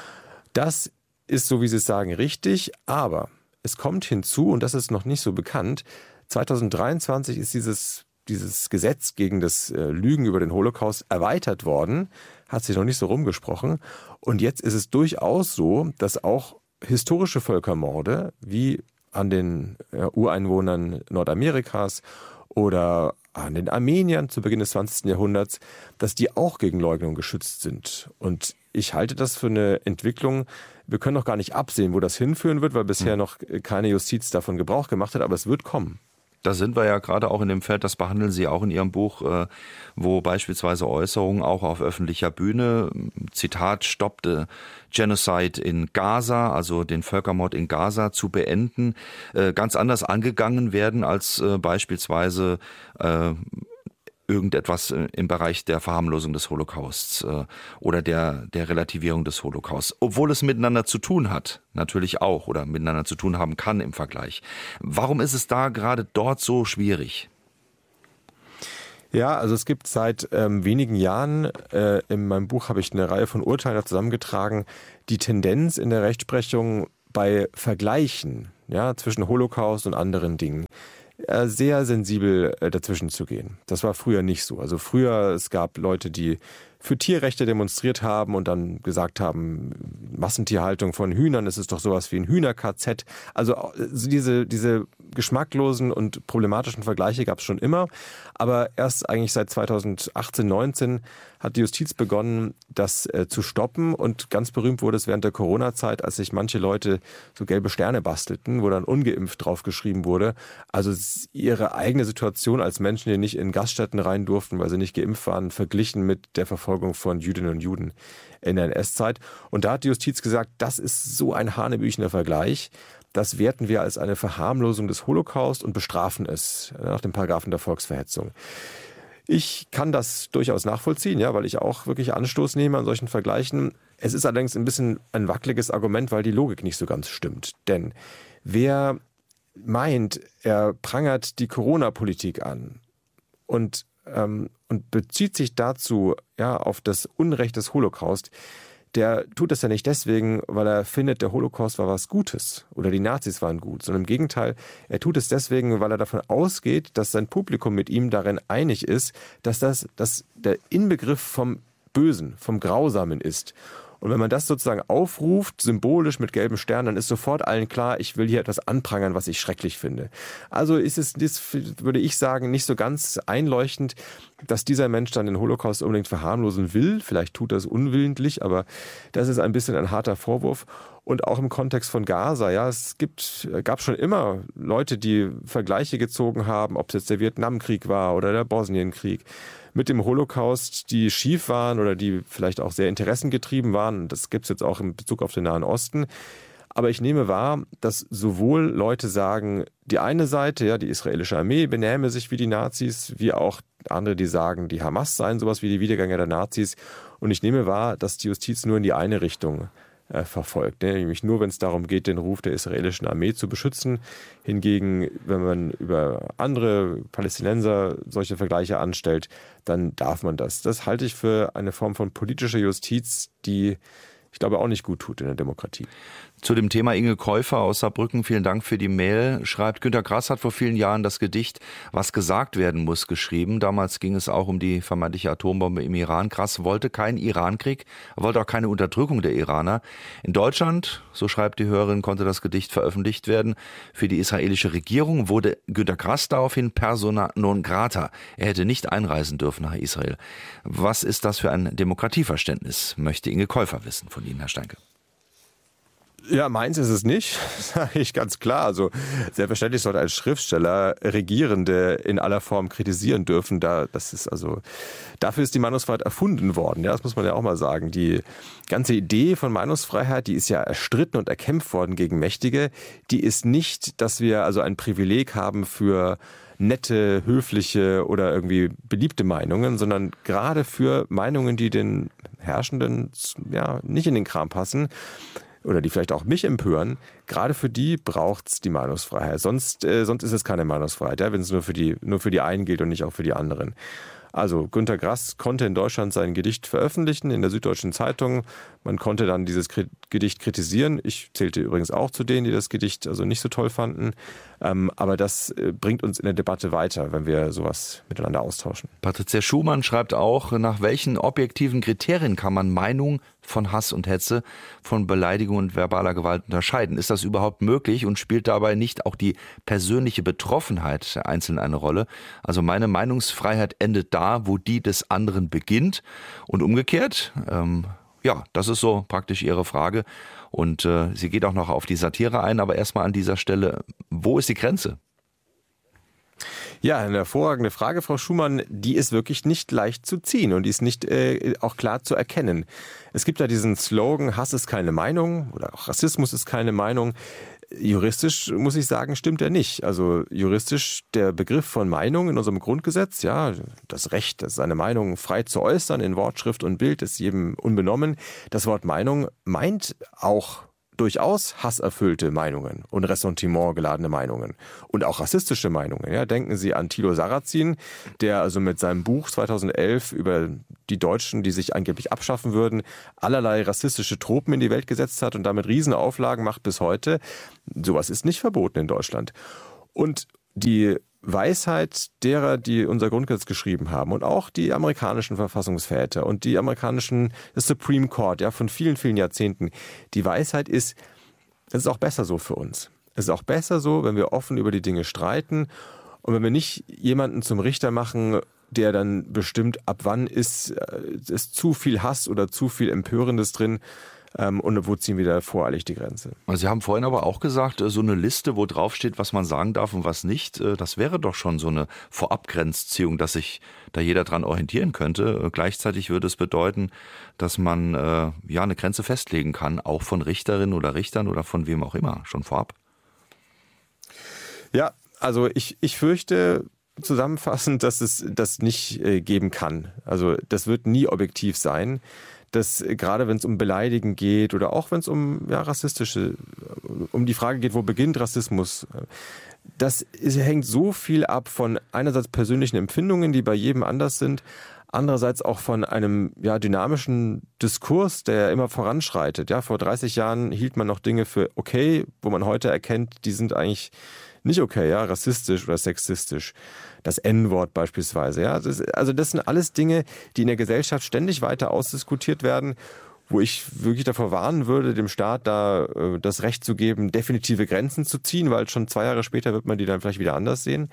Das ist, so wie Sie es sagen, richtig, aber es kommt hinzu, und das ist noch nicht so bekannt, zwanzig dreiundzwanzig ist dieses dieses Gesetz gegen das äh, Lügen über den Holocaust erweitert worden, hat sich noch nicht so rumgesprochen. Und jetzt ist es durchaus so, dass auch historische Völkermorde wie an den äh, Ureinwohnern Nordamerikas oder an den Armeniern zu Beginn des zwanzigsten Jahrhunderts, dass die auch gegen Leugnung geschützt sind. Und ich halte das für eine Entwicklung, wir können noch gar nicht absehen, wo das hinführen wird, weil bisher noch keine Justiz davon Gebrauch gemacht hat, aber es wird kommen. Da sind wir ja gerade auch in dem Feld, das behandeln Sie auch in Ihrem Buch, wo beispielsweise Äußerungen auch auf öffentlicher Bühne, Zitat, stoppte Genocide in Gaza, also den Völkermord in Gaza zu beenden, ganz anders angegangen werden als beispielsweise irgendetwas im Bereich der Verharmlosung des Holocausts äh, oder der, der Relativierung des Holocausts. Obwohl es miteinander zu tun hat, natürlich auch, oder miteinander zu tun haben kann im Vergleich. Warum ist es da gerade dort so schwierig? Ja, also es gibt seit ähm, wenigen Jahren, äh, in meinem Buch habe ich eine Reihe von Urteilen zusammengetragen, die Tendenz in der Rechtsprechung bei Vergleichen, ja, zwischen Holocaust und anderen Dingen, äh, sehr sensibel äh, dazwischen zu gehen. Das war früher nicht so. Also früher, es gab Leute, die für Tierrechte demonstriert haben und dann gesagt haben, Massentierhaltung von Hühnern, das ist doch sowas wie ein Hühner-K Z. Also diese, diese geschmacklosen und problematischen Vergleiche gab es schon immer. Aber erst eigentlich seit zweitausendachtzehn, neunzehn hat die Justiz begonnen, das äh, zu stoppen. Und ganz berühmt wurde es während der Corona-Zeit, als sich manche Leute so gelbe Sterne bastelten, wo dann ungeimpft draufgeschrieben wurde. Also ihre eigene Situation als Menschen, die nicht in Gaststätten rein durften, weil sie nicht geimpft waren, verglichen mit der Verfolgung von Jüdinnen und Juden in der N S-Zeit. Und da hat die Justiz gesagt, das ist so ein hanebüchener Vergleich. Das werten wir als eine Verharmlosung des Holocaust und bestrafen es nach dem Paragraphen der Volksverhetzung. Ich kann das durchaus nachvollziehen, ja, weil ich auch wirklich Anstoß nehme an solchen Vergleichen. Es ist allerdings ein bisschen ein wackeliges Argument, weil die Logik nicht so ganz stimmt. Denn wer meint, er prangert die Corona-Politik an und, ähm, und bezieht sich dazu ja, auf das Unrecht des Holocaust, der tut das ja nicht deswegen, weil er findet, der Holocaust war was Gutes oder die Nazis waren gut, sondern im Gegenteil, er tut es deswegen, weil er davon ausgeht, dass sein Publikum mit ihm darin einig ist, dass das dass der Inbegriff vom Bösen, vom Grausamen ist. Und wenn man das sozusagen aufruft, symbolisch mit gelben Sternen, dann ist sofort allen klar, ich will hier etwas anprangern, was ich schrecklich finde. Also ist es, würde ich sagen, nicht so ganz einleuchtend, dass dieser Mensch dann den Holocaust unbedingt verharmlosen will. Vielleicht tut er es unwillentlich, aber das ist ein bisschen ein harter Vorwurf. Und auch im Kontext von Gaza, ja, es gibt, gab schon immer Leute, die Vergleiche gezogen haben, ob es jetzt der Vietnamkrieg war oder der Bosnienkrieg, mit dem Holocaust, die schief waren oder die vielleicht auch sehr interessengetrieben waren. Das gibt es jetzt auch in Bezug auf den Nahen Osten. Aber ich nehme wahr, dass sowohl Leute sagen, die eine Seite, ja, die israelische Armee benähme sich wie die Nazis, wie auch andere, die sagen, die Hamas seien sowas wie die Wiedergänger der Nazis. Und ich nehme wahr, dass die Justiz nur in die eine Richtung äh, verfolgt. Ne? Nämlich nur, wenn es darum geht, den Ruf der israelischen Armee zu beschützen. Hingegen, wenn man über andere Palästinenser solche Vergleiche anstellt, dann darf man das. Das halte ich für eine Form von politischer Justiz, die ich glaube auch nicht gut tut in der Demokratie. Zu dem Thema Inge Käufer aus Saarbrücken, vielen Dank für die Mail. Schreibt, Günter Grass hat vor vielen Jahren das Gedicht Was gesagt werden muss geschrieben. Damals ging es auch um die vermeintliche Atombombe im Iran. Grass wollte keinen Irankrieg, er wollte auch keine Unterdrückung der Iraner. In Deutschland, so schreibt die Hörerin, konnte das Gedicht veröffentlicht werden. Für die israelische Regierung wurde Günter Grass daraufhin persona non grata. Er hätte nicht einreisen dürfen nach Israel. Was ist das für ein Demokratieverständnis, möchte Inge Käufer wissen von Ihnen, Herr Steinke. Ja, meins ist es nicht, sage ich ganz klar. Also selbstverständlich sollte ein Schriftsteller Regierende in aller Form kritisieren dürfen. Da, das ist also, dafür ist die Meinungsfreiheit erfunden worden. Ja, das muss man ja auch mal sagen. Die ganze Idee von Meinungsfreiheit, die ist ja erstritten und erkämpft worden gegen Mächtige. Die ist nicht, dass wir also ein Privileg haben für nette, höfliche oder irgendwie beliebte Meinungen, sondern gerade für Meinungen, die den Herrschenden ja nicht in den Kram passen, oder die vielleicht auch mich empören, gerade für die braucht's die Meinungsfreiheit. Sonst, äh, sonst ist es keine Meinungsfreiheit, ja, wenn es nur für die, nur für die einen gilt und nicht auch für die anderen. Also Günter Grass konnte in Deutschland sein Gedicht veröffentlichen in der Süddeutschen Zeitung. Man konnte dann dieses Gedicht kritisieren. Ich zählte übrigens auch zu denen, die das Gedicht also nicht so toll fanden. Ähm, aber das bringt uns in der Debatte weiter, wenn wir sowas miteinander austauschen. Patricia Schumann schreibt auch, nach welchen objektiven Kriterien kann man Meinung von Hass und Hetze, von Beleidigung und verbaler Gewalt unterscheiden? Ist das überhaupt möglich und spielt dabei nicht auch die persönliche Betroffenheit der Einzelnen eine Rolle? Also meine Meinungsfreiheit endet da, wo die des anderen beginnt und umgekehrt. Ähm, ja, das ist so praktisch Ihre Frage und äh, sie geht auch noch auf die Satire ein, aber erstmal an dieser Stelle, wo ist die Grenze? Ja, eine hervorragende Frage, Frau Schumann. Die ist wirklich nicht leicht zu ziehen und die ist nicht äh, auch klar zu erkennen. Es gibt ja diesen Slogan, Hass ist keine Meinung oder auch Rassismus ist keine Meinung. Juristisch, muss ich sagen, stimmt er nicht. Also juristisch der Begriff von Meinung in unserem Grundgesetz, ja, das Recht, seine Meinung frei zu äußern in Wort, Schrift und Bild ist jedem unbenommen. Das Wort Meinung meint auch durchaus hasserfüllte Meinungen und Ressentiment geladene Meinungen und auch rassistische Meinungen. Ja, denken Sie an Thilo Sarrazin, der also mit seinem Buch zweitausendelf über die Deutschen, die sich angeblich abschaffen würden, allerlei rassistische Tropen in die Welt gesetzt hat und damit Riesenauflagen macht bis heute. Sowas ist nicht verboten in Deutschland. Und die Weisheit derer, die unser Grundgesetz geschrieben haben und auch die amerikanischen Verfassungsväter und die amerikanischen das Supreme Court, ja, von vielen, vielen Jahrzehnten. Die Weisheit ist, es ist auch besser so für uns. Es ist auch besser so, wenn wir offen über die Dinge streiten und wenn wir nicht jemanden zum Richter machen, der dann bestimmt, ab wann ist, ist zu viel Hass oder zu viel Empörendes drin. Und wo ziehen wir da voreilig die Grenze? Sie haben vorhin aber auch gesagt, so eine Liste, wo drauf steht, was man sagen darf und was nicht, das wäre doch schon so eine Vorabgrenzziehung, dass sich da jeder dran orientieren könnte. Gleichzeitig würde es bedeuten, dass man äh, ja eine Grenze festlegen kann, auch von Richterinnen oder Richtern oder von wem auch immer, schon vorab. Ja, also ich, ich fürchte zusammenfassend, dass es das nicht äh, geben kann. Also das wird nie objektiv sein. Dass gerade wenn es um Beleidigen geht oder auch wenn es um ja, rassistische, um die Frage geht, wo beginnt Rassismus, das ist, hängt so viel ab von einerseits persönlichen Empfindungen, die bei jedem anders sind, andererseits auch von einem ja, dynamischen Diskurs, der immer voranschreitet. Ja, vor dreißig Jahren hielt man noch Dinge für okay, wo man heute erkennt, die sind eigentlich nicht okay, ja, rassistisch oder sexistisch. Das En-Wort beispielsweise, ja. Das, also das sind alles Dinge, die in der Gesellschaft ständig weiter ausdiskutiert werden, wo ich wirklich davor warnen würde, dem Staat da äh, das Recht zu geben, definitive Grenzen zu ziehen, weil schon zwei Jahre später wird man die dann vielleicht wieder anders sehen.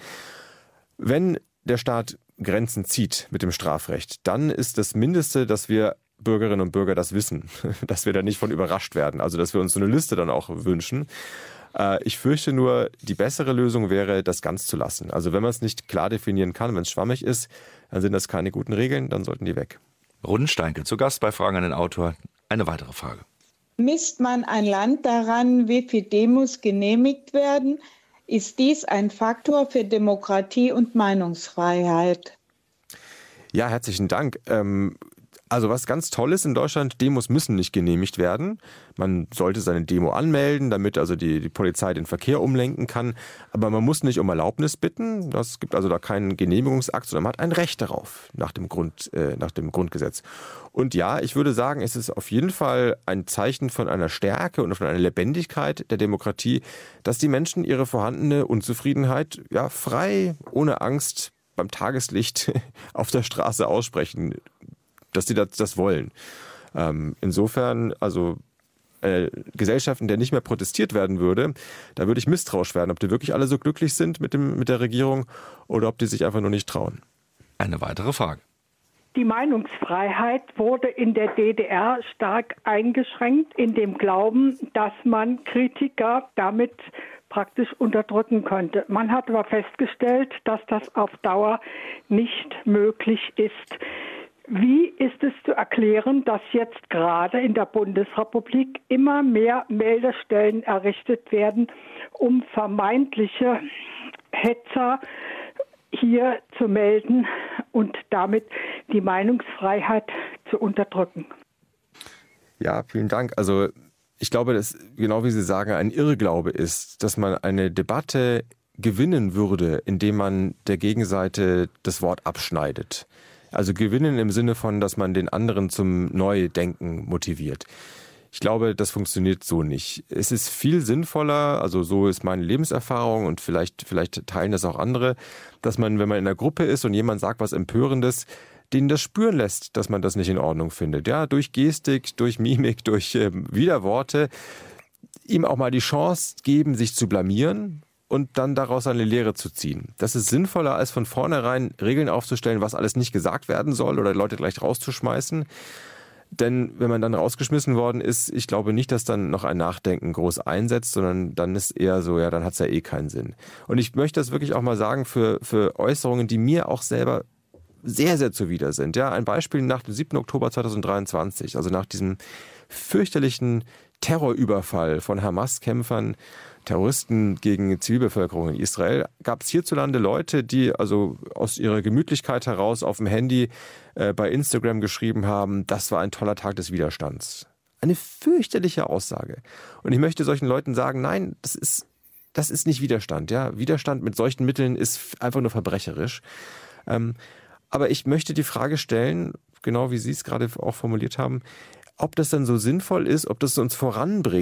Wenn der Staat Grenzen zieht mit dem Strafrecht, dann ist das Mindeste, dass wir Bürgerinnen und Bürger das wissen, dass wir da nicht von überrascht werden, also dass wir uns so eine Liste dann auch wünschen. Ich fürchte nur, die bessere Lösung wäre, das ganz zu lassen. Also wenn man es nicht klar definieren kann, wenn es schwammig ist, dann sind das keine guten Regeln, dann sollten die weg. Rudensteinke, zu Gast bei Fragen an den Autor. Eine weitere Frage. Misst man ein Land daran, wie viele Demos genehmigt werden? Ist dies ein Faktor für Demokratie und Meinungsfreiheit? Ja, herzlichen Dank. Ähm Also was ganz toll ist in Deutschland, Demos müssen nicht genehmigt werden. Man sollte seine Demo anmelden, damit also die, die Polizei den Verkehr umlenken kann. Aber man muss nicht um Erlaubnis bitten. Es gibt also da keinen Genehmigungsakt, sondern man hat ein Recht darauf nach dem Grund, äh, nach dem Grundgesetz. Und ja, ich würde sagen, es ist auf jeden Fall ein Zeichen von einer Stärke und von einer Lebendigkeit der Demokratie, dass die Menschen ihre vorhandene Unzufriedenheit ja frei, ohne Angst beim Tageslicht auf der Straße aussprechen, dass die das, das wollen. Ähm, insofern, also äh, Gesellschaften, in der nicht mehr protestiert werden würde, da würde ich misstrauisch werden, ob die wirklich alle so glücklich sind mit, dem, mit der Regierung oder ob die sich einfach nur nicht trauen. Eine weitere Frage. Die Meinungsfreiheit wurde in der D D R stark eingeschränkt, in dem Glauben, dass man Kritiker damit praktisch unterdrücken könnte. Man hat aber festgestellt, dass das auf Dauer nicht möglich ist. Wie ist es zu erklären, dass jetzt gerade in der Bundesrepublik immer mehr Meldestellen errichtet werden, um vermeintliche Hetzer hier zu melden und damit die Meinungsfreiheit zu unterdrücken? Ja, vielen Dank. Also ich glaube, dass, genau wie Sie sagen, ein Irrglaube ist, dass man eine Debatte gewinnen würde, indem man der Gegenseite das Wort abschneidet. Also gewinnen im Sinne von, dass man den anderen zum Neudenken motiviert. Ich glaube, das funktioniert so nicht. Es ist viel sinnvoller, also so ist meine Lebenserfahrung und vielleicht, vielleicht teilen das auch andere, dass man, wenn man in einer Gruppe ist und jemand sagt was Empörendes, denen das spüren lässt, dass man das nicht in Ordnung findet. Ja, durch Gestik, durch Mimik, durch äh, Widerworte, ihm auch mal die Chance geben, sich zu blamieren und dann daraus eine Lehre zu ziehen. Das ist sinnvoller, als von vornherein Regeln aufzustellen, was alles nicht gesagt werden soll oder Leute gleich rauszuschmeißen. Denn wenn man dann rausgeschmissen worden ist, ich glaube nicht, dass dann noch ein Nachdenken groß einsetzt, sondern dann ist eher so, ja, dann hat es ja eh keinen Sinn. Und ich möchte das wirklich auch mal sagen für, für Äußerungen, die mir auch selber sehr, sehr zuwider sind. Ja, ein Beispiel nach dem siebten Oktober zweitausenddreiundzwanzig, also nach diesem fürchterlichen Terrorüberfall von Hamas-Kämpfern, Terroristen gegen Zivilbevölkerung in Israel, gab es hierzulande Leute, die also aus ihrer Gemütlichkeit heraus auf dem Handy äh, bei Instagram geschrieben haben, das war ein toller Tag des Widerstands. Eine fürchterliche Aussage. Und ich möchte solchen Leuten sagen, nein, das ist, das ist nicht Widerstand. Ja? Widerstand mit solchen Mitteln ist einfach nur verbrecherisch. Ähm, aber ich möchte die Frage stellen, genau wie Sie es gerade auch formuliert haben, ob das dann so sinnvoll ist, ob das uns voranbringt,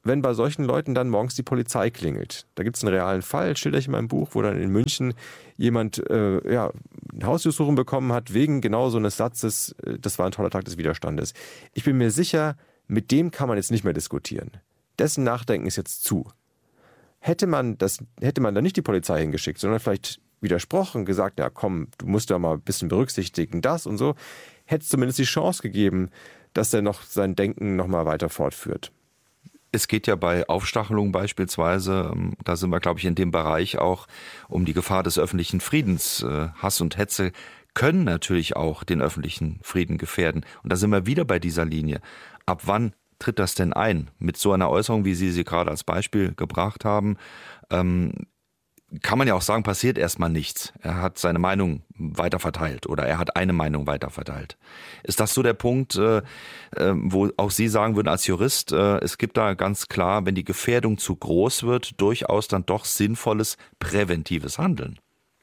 wenn bei solchen Leuten dann morgens die Polizei klingelt. Da gibt es einen realen Fall, schilder ich in meinem Buch, wo dann in München jemand äh, ja, eine Hausdurchsuchung bekommen hat, wegen genau so eines Satzes, äh, das war ein toller Tag des Widerstandes. Ich bin mir sicher, mit dem kann man jetzt nicht mehr diskutieren. Dessen Nachdenken ist jetzt zu. Hätte man das, hätte man da nicht die Polizei hingeschickt, sondern vielleicht widersprochen, gesagt, ja komm, du musst da mal ein bisschen berücksichtigen, das und so, hätte es zumindest die Chance gegeben, dass er noch sein Denken noch mal weiter fortführt. Es geht ja bei Aufstachelung beispielsweise, da sind wir, glaube ich, in dem Bereich auch um die Gefahr des öffentlichen Friedens. Hass und Hetze können natürlich auch den öffentlichen Frieden gefährden. Und da sind wir wieder bei dieser Linie. Ab wann tritt das denn ein? Mit so einer Äußerung, wie Sie sie gerade als Beispiel gebracht haben, ähm, kann man ja auch sagen, passiert erstmal nichts. Er hat seine Meinung weiterverteilt oder er hat eine Meinung weiterverteilt. Ist das so der Punkt, äh, wo auch Sie sagen würden als Jurist, äh, es gibt da ganz klar, wenn die Gefährdung zu groß wird, durchaus dann doch sinnvolles präventives Handeln?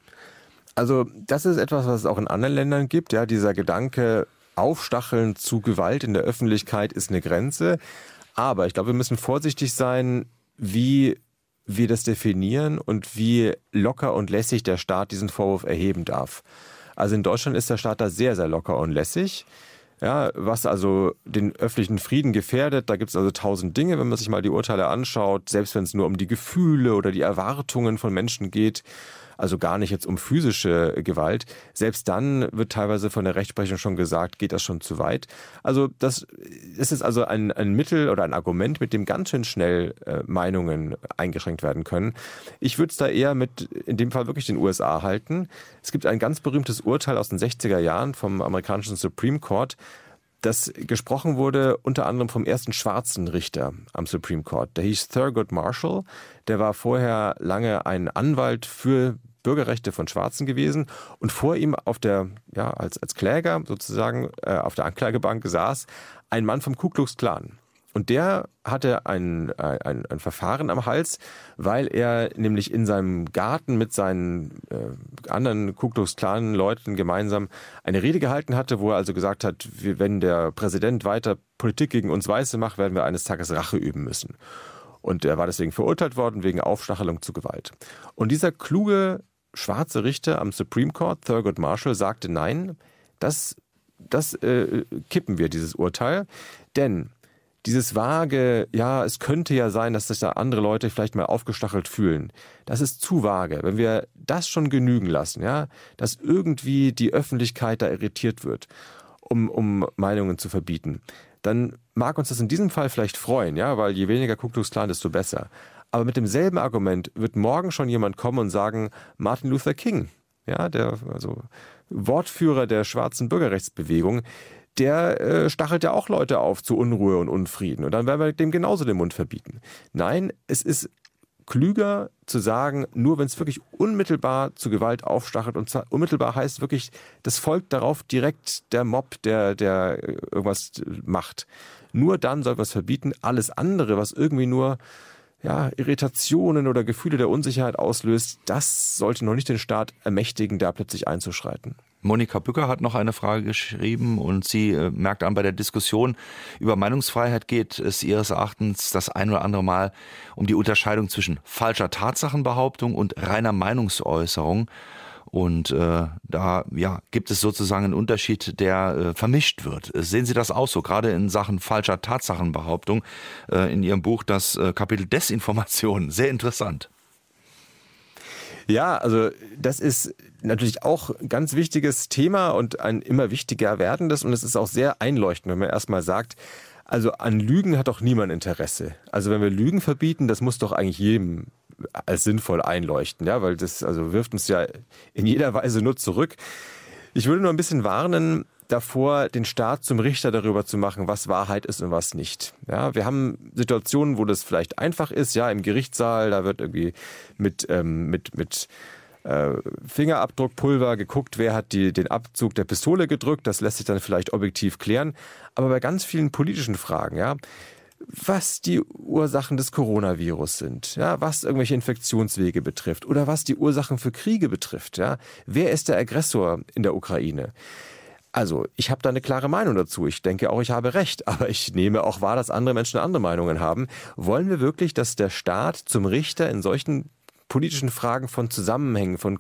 Also das ist etwas, was es auch in anderen Ländern gibt. Ja, dieser Gedanke, Aufstacheln zu Gewalt in der Öffentlichkeit ist eine Grenze. Aber ich glaube, wir müssen vorsichtig sein, wie wir das definieren und wie locker und lässig der Staat diesen Vorwurf erheben darf. Also in Deutschland ist der Staat da sehr, sehr locker und lässig. Ja, was also den öffentlichen Frieden gefährdet, da gibt es also tausend Dinge, wenn man sich mal die Urteile anschaut, selbst wenn es nur um die Gefühle oder die Erwartungen von Menschen geht, also gar nicht jetzt um physische Gewalt. Selbst dann wird teilweise von der Rechtsprechung schon gesagt, geht das schon zu weit. Also das ist also ein, ein Mittel oder ein Argument, mit dem ganz schön schnell äh, Meinungen eingeschränkt werden können. Ich würde es da eher mit, in dem Fall wirklich den U S A halten. Es gibt ein ganz berühmtes Urteil aus den sechziger Jahren vom amerikanischen Supreme Court, das gesprochen wurde unter anderem vom ersten schwarzen Richter am Supreme Court. Der hieß Thurgood Marshall. Der war vorher lange ein Anwalt für Bürgerrechte von Schwarzen gewesen und vor ihm auf der, ja, als, als Kläger sozusagen äh, auf der Anklagebank saß ein Mann vom Ku Klux Klan. Und der hatte ein, ein, ein Verfahren am Hals, weil er nämlich in seinem Garten mit seinen äh, anderen Ku Klux Klan Leuten gemeinsam eine Rede gehalten hatte, wo er also gesagt hat, wenn der Präsident weiter Politik gegen uns Weiße macht, werden wir eines Tages Rache üben müssen. Und er war deswegen verurteilt worden wegen Aufstachelung zu Gewalt. Und dieser kluge schwarze Richter am Supreme Court, Thurgood Marshall, sagte, nein, das, das äh, kippen wir, dieses Urteil. Denn dieses vage, ja, es könnte ja sein, dass sich da andere Leute vielleicht mal aufgestachelt fühlen, das ist zu vage. Wenn wir das schon genügen lassen, ja, dass irgendwie die Öffentlichkeit da irritiert wird, um, um Meinungen zu verbieten, dann mag uns das in diesem Fall vielleicht freuen, ja, weil je weniger Ku Klux Klan, desto besser. Aber mit demselben Argument wird morgen schon jemand kommen und sagen, Martin Luther King, ja, der also Wortführer der schwarzen Bürgerrechtsbewegung, der äh, stachelt ja auch Leute auf zu Unruhe und Unfrieden. Und dann werden wir dem genauso den Mund verbieten. Nein, es ist klüger zu sagen, nur wenn es wirklich unmittelbar zu Gewalt aufstachelt, und zwar unmittelbar heißt wirklich, das folgt darauf direkt der Mob, der, der irgendwas macht. Nur dann soll man es verbieten. Alles andere, was irgendwie nur ja, Irritationen oder Gefühle der Unsicherheit auslöst, das sollte noch nicht den Staat ermächtigen, da plötzlich einzuschreiten. Monika Bücker hat noch eine Frage geschrieben und sie äh, merkt an, bei der Diskussion über Meinungsfreiheit geht es ihres Erachtens das ein oder andere Mal um die Unterscheidung zwischen falscher Tatsachenbehauptung und reiner Meinungsäußerung. Und äh, da ja, gibt es sozusagen einen Unterschied, der äh, vermischt wird. Sehen Sie das auch so, gerade in Sachen falscher Tatsachenbehauptung äh, in Ihrem Buch, das äh, Kapitel Desinformation, sehr interessant. Ja, also das ist natürlich auch ein ganz wichtiges Thema und ein immer wichtiger werdendes. Und es ist auch sehr einleuchtend, wenn man erstmal sagt, also an Lügen hat doch niemand Interesse. Also wenn wir Lügen verbieten, das muss doch eigentlich jedem als sinnvoll einleuchten, ja, weil das also wirft uns ja in jeder Weise nur zurück. Ich würde nur ein bisschen warnen davor, den Staat zum Richter darüber zu machen, was Wahrheit ist und was nicht. Ja, wir haben Situationen, wo das vielleicht einfach ist, ja, im Gerichtssaal, da wird irgendwie mit ähm, mit mit äh, Fingerabdruckpulver geguckt, wer hat die, den Abzug der Pistole gedrückt, das lässt sich dann vielleicht objektiv klären, aber bei ganz vielen politischen Fragen, ja, was die Ursachen des Coronavirus sind, ja, was irgendwelche Infektionswege betrifft oder was die Ursachen für Kriege betrifft, ja, wer ist der Aggressor in der Ukraine? Also, ich habe da eine klare Meinung dazu. Ich denke auch, ich habe recht. Aber ich nehme auch wahr, dass andere Menschen andere Meinungen haben. Wollen wir wirklich, dass der Staat zum Richter in solchen politischen Fragen von Zusammenhängen, von